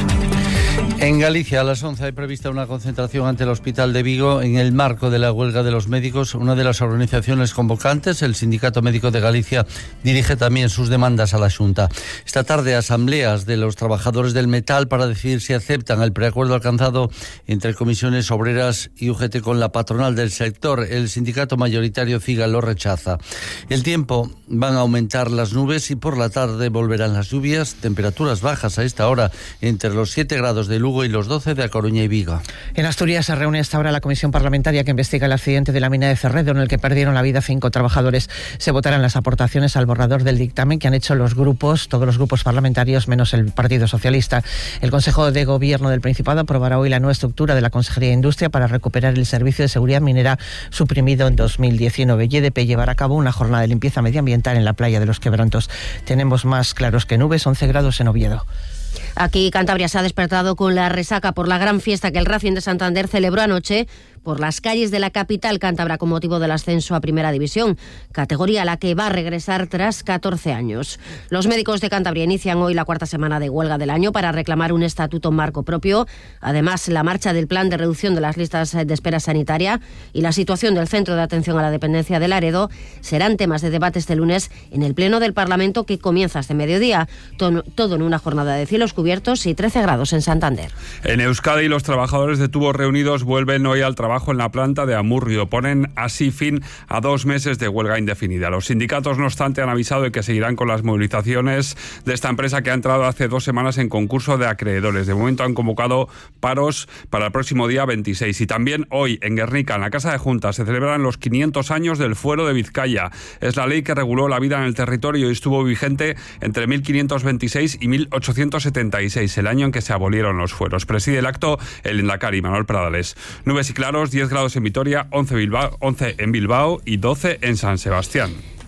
En Galicia, a las once hay prevista una concentración ante el Hospital de Vigo en el marco de la huelga de los médicos. Una de las organizaciones convocantes, el Sindicato Médico de Galicia, dirige también sus demandas a la Xunta. Esta tarde, asambleas de los trabajadores del metal para decidir si aceptan el preacuerdo alcanzado entre comisiones obreras y U G T con la patronal del sector. El sindicato mayoritario CIGA lo rechaza. El tiempo, van a aumentar las nubes y por la tarde volverán las lluvias. Temperaturas bajas a esta hora entre los siete grados de Lugo y los doce de A Coruña y Vigo. En Asturias se reúne esta hora la comisión parlamentaria que investiga el accidente de la mina de Cerredo, en el que perdieron la vida cinco trabajadores. Se votarán las aportaciones al borrador del dictamen que han hecho los grupos, todos los grupos parlamentarios, menos el Partido Socialista. El Consejo de Gobierno del Principado aprobará hoy la nueva estructura de la Consejería de Industria para recuperar el servicio de seguridad minera suprimido en dos mil diecinueve. Y E D P llevará a cabo una jornada de limpieza medioambiental en la playa de los Quebrantos. Tenemos más claros que nubes, once grados en Oviedo. Aquí Cantabria se ha despertado con la resaca por la gran fiesta que el Racing de Santander celebró anoche por las calles de la capital cántabra con motivo del ascenso a Primera División, categoría a la que va a regresar tras catorce años. Los médicos de Cantabria inician hoy la cuarta semana de huelga del año para reclamar un estatuto marco propio. Además, la marcha del plan de reducción de las listas de espera sanitaria y la situación del Centro de Atención a la Dependencia de Laredo serán temas de debate este lunes en el Pleno del Parlamento, que comienza este mediodía. Todo en una jornada de cielos cubiertos y trece grados en Santander. En Euskadi, los trabajadores de Tubos Reunidos vuelven hoy al trabajo en la planta de Amurrio. Ponen así fin a dos meses de huelga indefinida. Los sindicatos, no obstante, han avisado de que seguirán con las movilizaciones de esta empresa, que ha entrado hace dos semanas en concurso de acreedores. De momento han convocado paros para el próximo día veintiséis. Y también hoy en Guernica, en la Casa de Juntas, se celebran los quinientos años del Fuero de Vizcaya. Es la ley que reguló la vida en el territorio y estuvo vigente entre mil quinientos veintiséis y mil ochocientos setenta y seis, el año en que se abolieron los fueros. Preside el acto el Lehendakari Manuel Pradales. Nubes y claros, diez grados en Vitoria, once, Bilbao, once en Bilbao y doce en San Sebastián.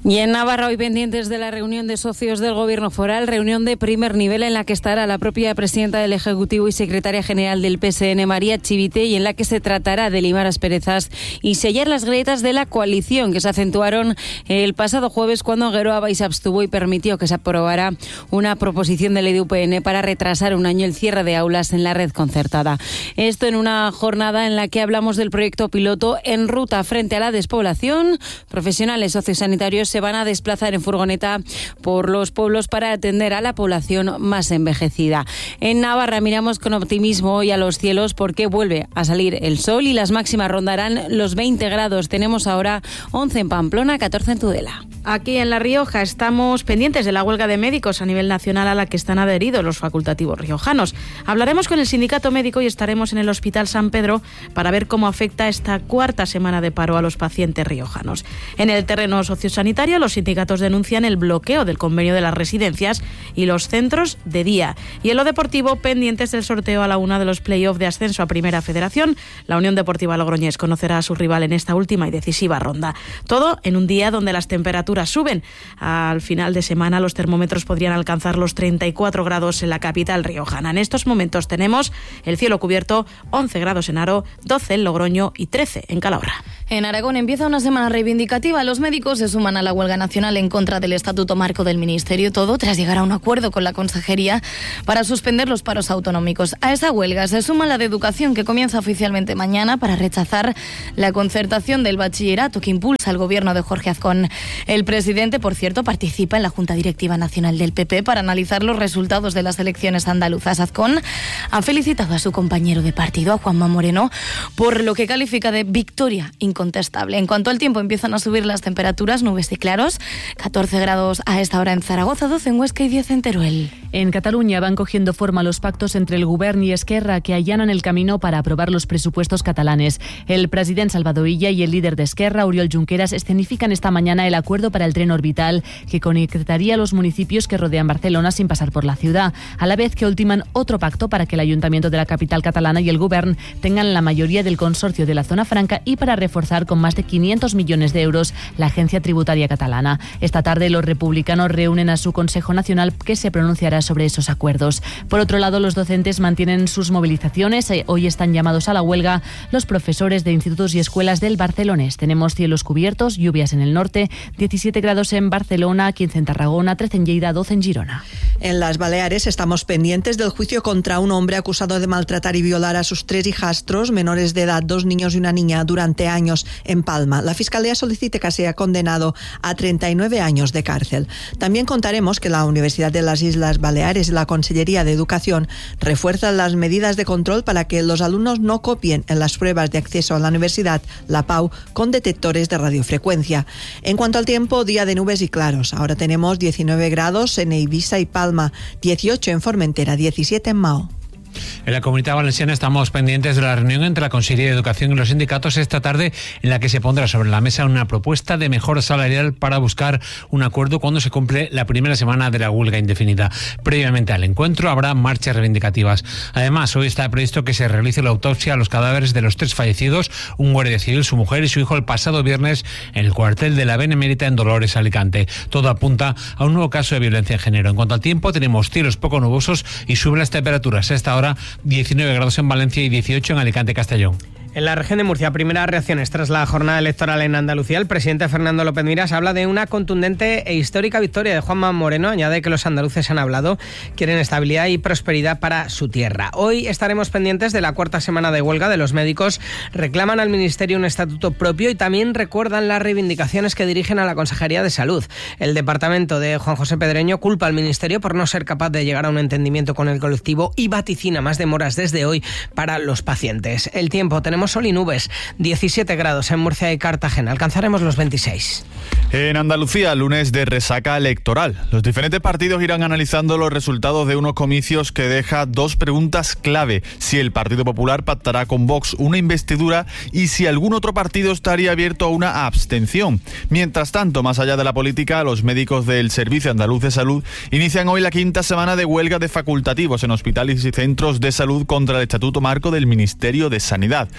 Y en Navarra, hoy pendientes de la reunión de socios del Gobierno foral, reunión de primer nivel en la que estará la propia presidenta del Ejecutivo y secretaria general del P S N, María Chivite, y en la que se tratará de limar asperezas y sellar las grietas de la coalición que se acentuaron el pasado jueves cuando Geroa Bai se abstuvo y permitió que se aprobara una proposición de ley de U P N para retrasar un año el cierre de aulas en la red concertada. Esto en una jornada en la que hablamos del proyecto piloto En ruta frente a la despoblación. Profesionales sociosanitarios se van a desplazar en furgoneta por los pueblos para atender a la población más envejecida. En Navarra miramos con optimismo hoy a los cielos porque vuelve a salir el sol y las máximas rondarán los veinte grados. Tenemos ahora once en Pamplona, catorce en Tudela. Aquí en La Rioja estamos pendientes de la huelga de médicos a nivel nacional a la que están adheridos los facultativos riojanos. Hablaremos con el sindicato médico y estaremos en el Hospital San Pedro para ver cómo afecta esta cuarta semana de paro a los pacientes riojanos. En el terreno sociosanitario, los sindicatos denuncian el bloqueo del convenio de las residencias y los centros de día. Y en lo deportivo, pendientes del sorteo a la una de los play-off de ascenso a Primera Federación, la Unión Deportiva Logroñés conocerá a su rival en esta última y decisiva ronda. Todo en un día donde las temperaturas suben. Al final de semana los termómetros podrían alcanzar los treinta y cuatro grados en la capital riojana. En estos momentos tenemos el cielo cubierto, once grados en Haro, doce en Logroño y trece en Calahorra. En Aragón empieza una semana reivindicativa. Los médicos se suman a la huelga nacional en contra del Estatuto Marco del Ministerio, todo tras llegar a un acuerdo con la Consejería para suspender los paros autonómicos. A esa huelga se suma la de Educación, que comienza oficialmente mañana para rechazar la concertación del bachillerato que impulsa el gobierno de Jorge Azcón. El presidente, por cierto, participa en la Junta Directiva Nacional del P P para analizar los resultados de las elecciones andaluzas. Azcón ha felicitado a su compañero de partido, a Juanma Moreno, por lo que califica de victoria incontestable. En cuanto al tiempo, empiezan a subir las temperaturas, nubes y claros, catorce grados a esta hora en Zaragoza, doce en Huesca y diez en Teruel. En Cataluña van cogiendo forma los pactos entre el Govern y Esquerra que allanan el camino para aprobar los presupuestos catalanes. El presidente Salvador Illa y el líder de Esquerra, Oriol Junqueras, escenifican esta mañana el acuerdo para el tren orbital que conectaría los municipios que rodean Barcelona sin pasar por la ciudad, a la vez que ultiman otro pacto para que el Ayuntamiento de la capital catalana y el Govern tengan la mayoría del consorcio de la zona franca y para reforzar con más de quinientos millones de euros la agencia tributaria catalana. Esta tarde los republicanos reúnen a su Consejo Nacional que se pronunciará sobre esos acuerdos. Por otro lado, los docentes mantienen sus movilizaciones. Hoy están llamados a la huelga los profesores de institutos y escuelas del Barcelonés. Tenemos cielos cubiertos, lluvias en el norte, diecisiete grados en Barcelona, quince en Tarragona, trece en Lleida, doce en Girona. En las Baleares estamos pendientes del juicio contra un hombre acusado de maltratar y violar a sus tres hijastros menores de edad, dos niños y una niña, durante años en Palma. La Fiscalía solicita que sea condenado a treinta y nueve años de cárcel. También contaremos que la Universidad de las Islas Baleares y la Consellería de Educación refuerzan las medidas de control para que los alumnos no copien en las pruebas de acceso a la universidad, la Pau, con detectores de radiofrecuencia. En cuanto al tiempo, día de nubes y claros. Ahora tenemos diecinueve grados en Eivissa y Palma, dieciocho en Formentera, diecisiete en Mao. En la Comunidad Valenciana estamos pendientes de la reunión entre la Consejería de Educación y los sindicatos esta tarde, en la que se pondrá sobre la mesa una propuesta de mejora salarial para buscar un acuerdo cuando se cumple la primera semana de la huelga indefinida. Previamente al encuentro habrá marchas reivindicativas. Además, hoy está previsto que se realice la autopsia a los cadáveres de los tres fallecidos, un guardia civil, su mujer y su hijo, el pasado viernes en el cuartel de la Benemérita en Dolores, Alicante. Todo apunta a un nuevo caso de violencia en género. En cuanto al tiempo, tenemos cielos poco nubosos y suben las temperaturas. A esta hora diecinueve grados en Valencia y dieciocho en Alicante, Castellón. En la región de Murcia, primeras reacciones tras la jornada electoral en Andalucía. El presidente Fernando López Miras habla de una contundente e histórica victoria de Juanma Moreno. Añade que los andaluces han hablado, quieren estabilidad y prosperidad para su tierra. Hoy estaremos pendientes de la cuarta semana de huelga de los médicos. Reclaman al Ministerio un estatuto propio y también recuerdan las reivindicaciones que dirigen a la Consejería de Salud. El departamento de Juan José Pedreño culpa al Ministerio por no ser capaz de llegar a un entendimiento con el colectivo y vaticina más demoras desde hoy para los pacientes. El tiempo, tenemos sol y nubes, diecisiete grados en Murcia y Cartagena, alcanzaremos los veintiséis. En Andalucía, lunes de resaca electoral. Los diferentes partidos irán analizando los resultados de unos comicios que deja dos preguntas clave: si el Partido Popular pactará con Vox una investidura y si algún otro partido estaría abierto a una abstención. Mientras tanto, más allá de la política, los médicos del Servicio Andaluz de Salud inician hoy la quinta semana de huelga de facultativos en hospitales y centros de salud contra el Estatuto Marco del Ministerio de Sanidad.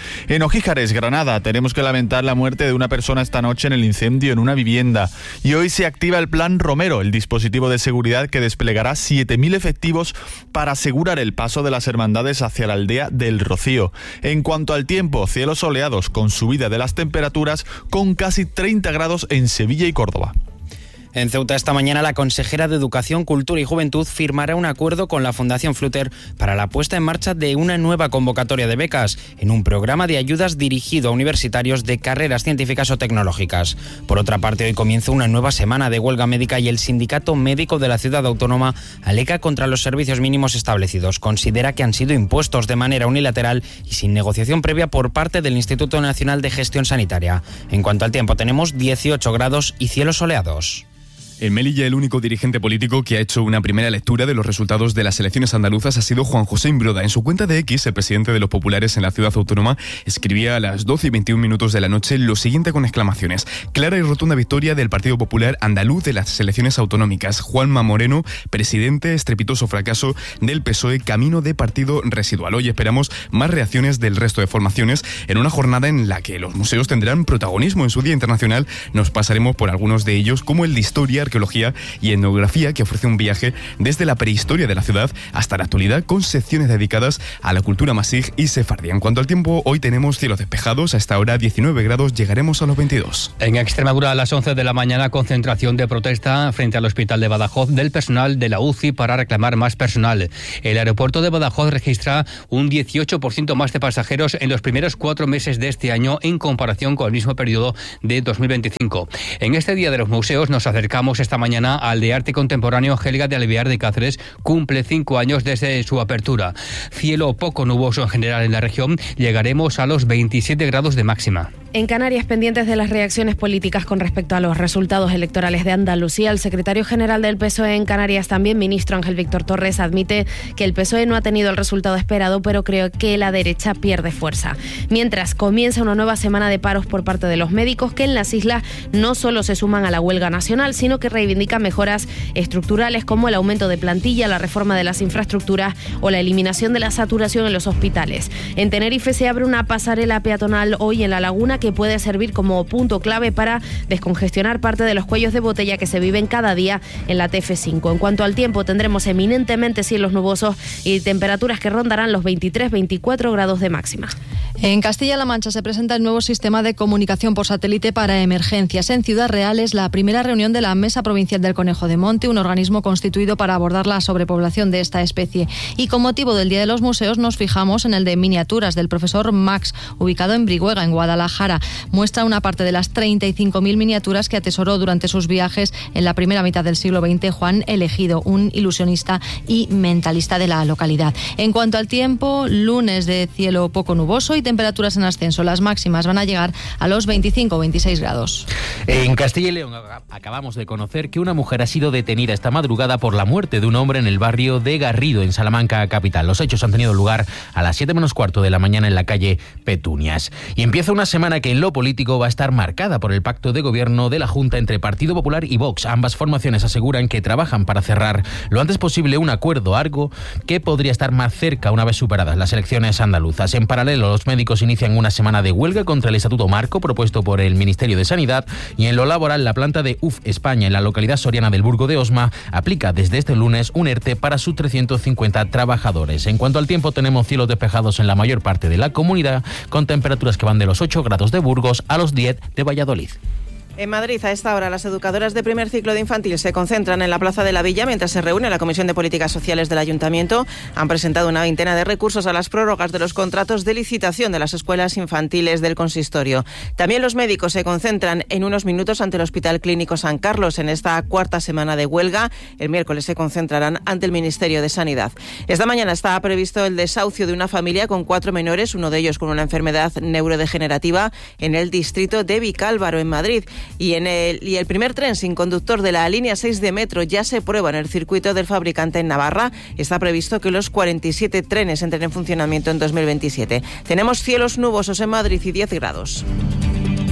En Ojíjares, Granada, tenemos que lamentar la muerte de una persona esta noche en el incendio en una vivienda. Y hoy se activa el Plan Romero, el dispositivo de seguridad que desplegará siete mil efectivos para asegurar el paso de las hermandades hacia la aldea del Rocío. En cuanto al tiempo, cielos soleados con subida de las temperaturas, con casi treinta grados en Sevilla y Córdoba. En Ceuta esta mañana la consejera de Educación, Cultura y Juventud firmará un acuerdo con la Fundación Flutter para la puesta en marcha de una nueva convocatoria de becas en un programa de ayudas dirigido a universitarios de carreras científicas o tecnológicas. Por otra parte, hoy comienza una nueva semana de huelga médica y el Sindicato Médico de la Ciudad Autónoma alega contra los servicios mínimos establecidos. Considera que han sido impuestos de manera unilateral y sin negociación previa por parte del Instituto Nacional de Gestión Sanitaria. En cuanto al tiempo, tenemos dieciocho grados y cielos soleados. En Melilla, el único dirigente político que ha hecho una primera lectura de los resultados de las elecciones andaluzas ha sido Juan José Imbroda. En su cuenta de X, el presidente de los populares en la ciudad autónoma escribía a las doce y veintiún minutos de la noche lo siguiente con exclamaciones: clara y rotunda victoria del Partido Popular andaluz de las elecciones autonómicas. Juanma Moreno, presidente, estrepitoso fracaso del P S O E, camino de partido residual. Hoy esperamos más reacciones del resto de formaciones en una jornada en la que los museos tendrán protagonismo. En su Día Internacional nos pasaremos por algunos de ellos, como el de Historia, Arqueología y Etnografía, que ofrece un viaje desde la prehistoria de la ciudad hasta la actualidad, con secciones dedicadas a la cultura masij y sefardí. En cuanto al tiempo, hoy tenemos cielos despejados, a esta hora diecinueve grados, llegaremos a los veintidós. En Extremadura, a las once de la mañana, concentración de protesta frente al hospital de Badajoz del personal de la U C I para reclamar más personal. El aeropuerto de Badajoz registra un dieciocho por ciento más de pasajeros en los primeros cuatro meses de este año en comparación con el mismo periodo de dos mil veinticinco. En este Día de los Museos nos acercamos esta mañana al de Arte Contemporáneo Helga de Alvear de Cáceres. Cumple cinco años desde su apertura. Cielo poco nuboso en general en la región. Llegaremos a los veintisiete grados de máxima. En Canarias, pendientes de las reacciones políticas con respecto a los resultados electorales de Andalucía, el secretario general del P S O E en Canarias, también ministro Ángel Víctor Torres, admite que el P S O E no ha tenido el resultado esperado, pero creo que la derecha pierde fuerza. Mientras comienza una nueva semana de paros por parte de los médicos, que en las islas no solo se suman a la huelga nacional, sino que reivindican mejoras estructurales como el aumento de plantilla, la reforma de las infraestructuras o la eliminación de la saturación en los hospitales. En Tenerife se abre una pasarela peatonal hoy en la laguna que puede servir como punto clave para descongestionar parte de los cuellos de botella que se viven cada día en la T F cinco. En cuanto al tiempo, tendremos eminentemente cielos nubosos y temperaturas que rondarán los veintitrés a veinticuatro grados de máxima. En Castilla-La Mancha se presenta el nuevo sistema de comunicación por satélite para emergencias. En Ciudad Real es la primera reunión de la Mesa Provincial del Conejo de Monte, un organismo constituido para abordar la sobrepoblación de esta especie. Y con motivo del Día de los Museos nos fijamos en el de miniaturas del profesor Max, ubicado en Brihuega, en Guadalajara. Muestra una parte de las treinta y cinco mil miniaturas que atesoró durante sus viajes en la primera mitad del siglo veinte Juan Elegido, un ilusionista y mentalista de la localidad. En cuanto al tiempo, lunes de cielo poco nuboso y temperaturas en ascenso. Las máximas van a llegar a los veinticinco o veintiséis grados. En Castilla y León acabamos de conocer que una mujer ha sido detenida esta madrugada por la muerte de un hombre en el barrio de Garrido, en Salamanca capital. Los hechos han tenido lugar a las siete menos cuarto de la mañana en la calle Petunias. Y empieza una semana que en lo político va a estar marcada por el pacto de gobierno de la Junta entre Partido Popular y Vox. Ambas formaciones aseguran que trabajan para cerrar lo antes posible un acuerdo, algo que podría estar más cerca una vez superadas las elecciones andaluzas. En paralelo, los médicos inician una semana de huelga contra el Estatuto Marco propuesto por el Ministerio de Sanidad, y en lo laboral la planta de U F España en la localidad soriana del Burgo de Osma aplica desde este lunes un ERTE para sus trescientos cincuenta trabajadores. En cuanto al tiempo, tenemos cielos despejados en la mayor parte de la comunidad, con temperaturas que van de los ocho grados de Burgos a los diez de Valladolid. En Madrid, a esta hora, las educadoras de primer ciclo de infantil se concentran en la Plaza de la Villa mientras se reúne la Comisión de Políticas Sociales del Ayuntamiento. Han presentado una veintena de recursos a las prórrogas de los contratos de licitación de las escuelas infantiles del consistorio. También los médicos se concentran en unos minutos ante el Hospital Clínico San Carlos en esta cuarta semana de huelga. El miércoles se concentrarán ante el Ministerio de Sanidad. Esta mañana está previsto el desahucio de una familia con cuatro menores, uno de ellos con una enfermedad neurodegenerativa, en el distrito de Vicálvaro, en Madrid. Y, en el, y el primer tren sin conductor de la línea seis de metro ya se prueba en el circuito del fabricante en Navarra. Está previsto que los cuarenta y siete trenes entren en funcionamiento en dos mil veintisiete. Tenemos cielos nubosos en Madrid y diez grados.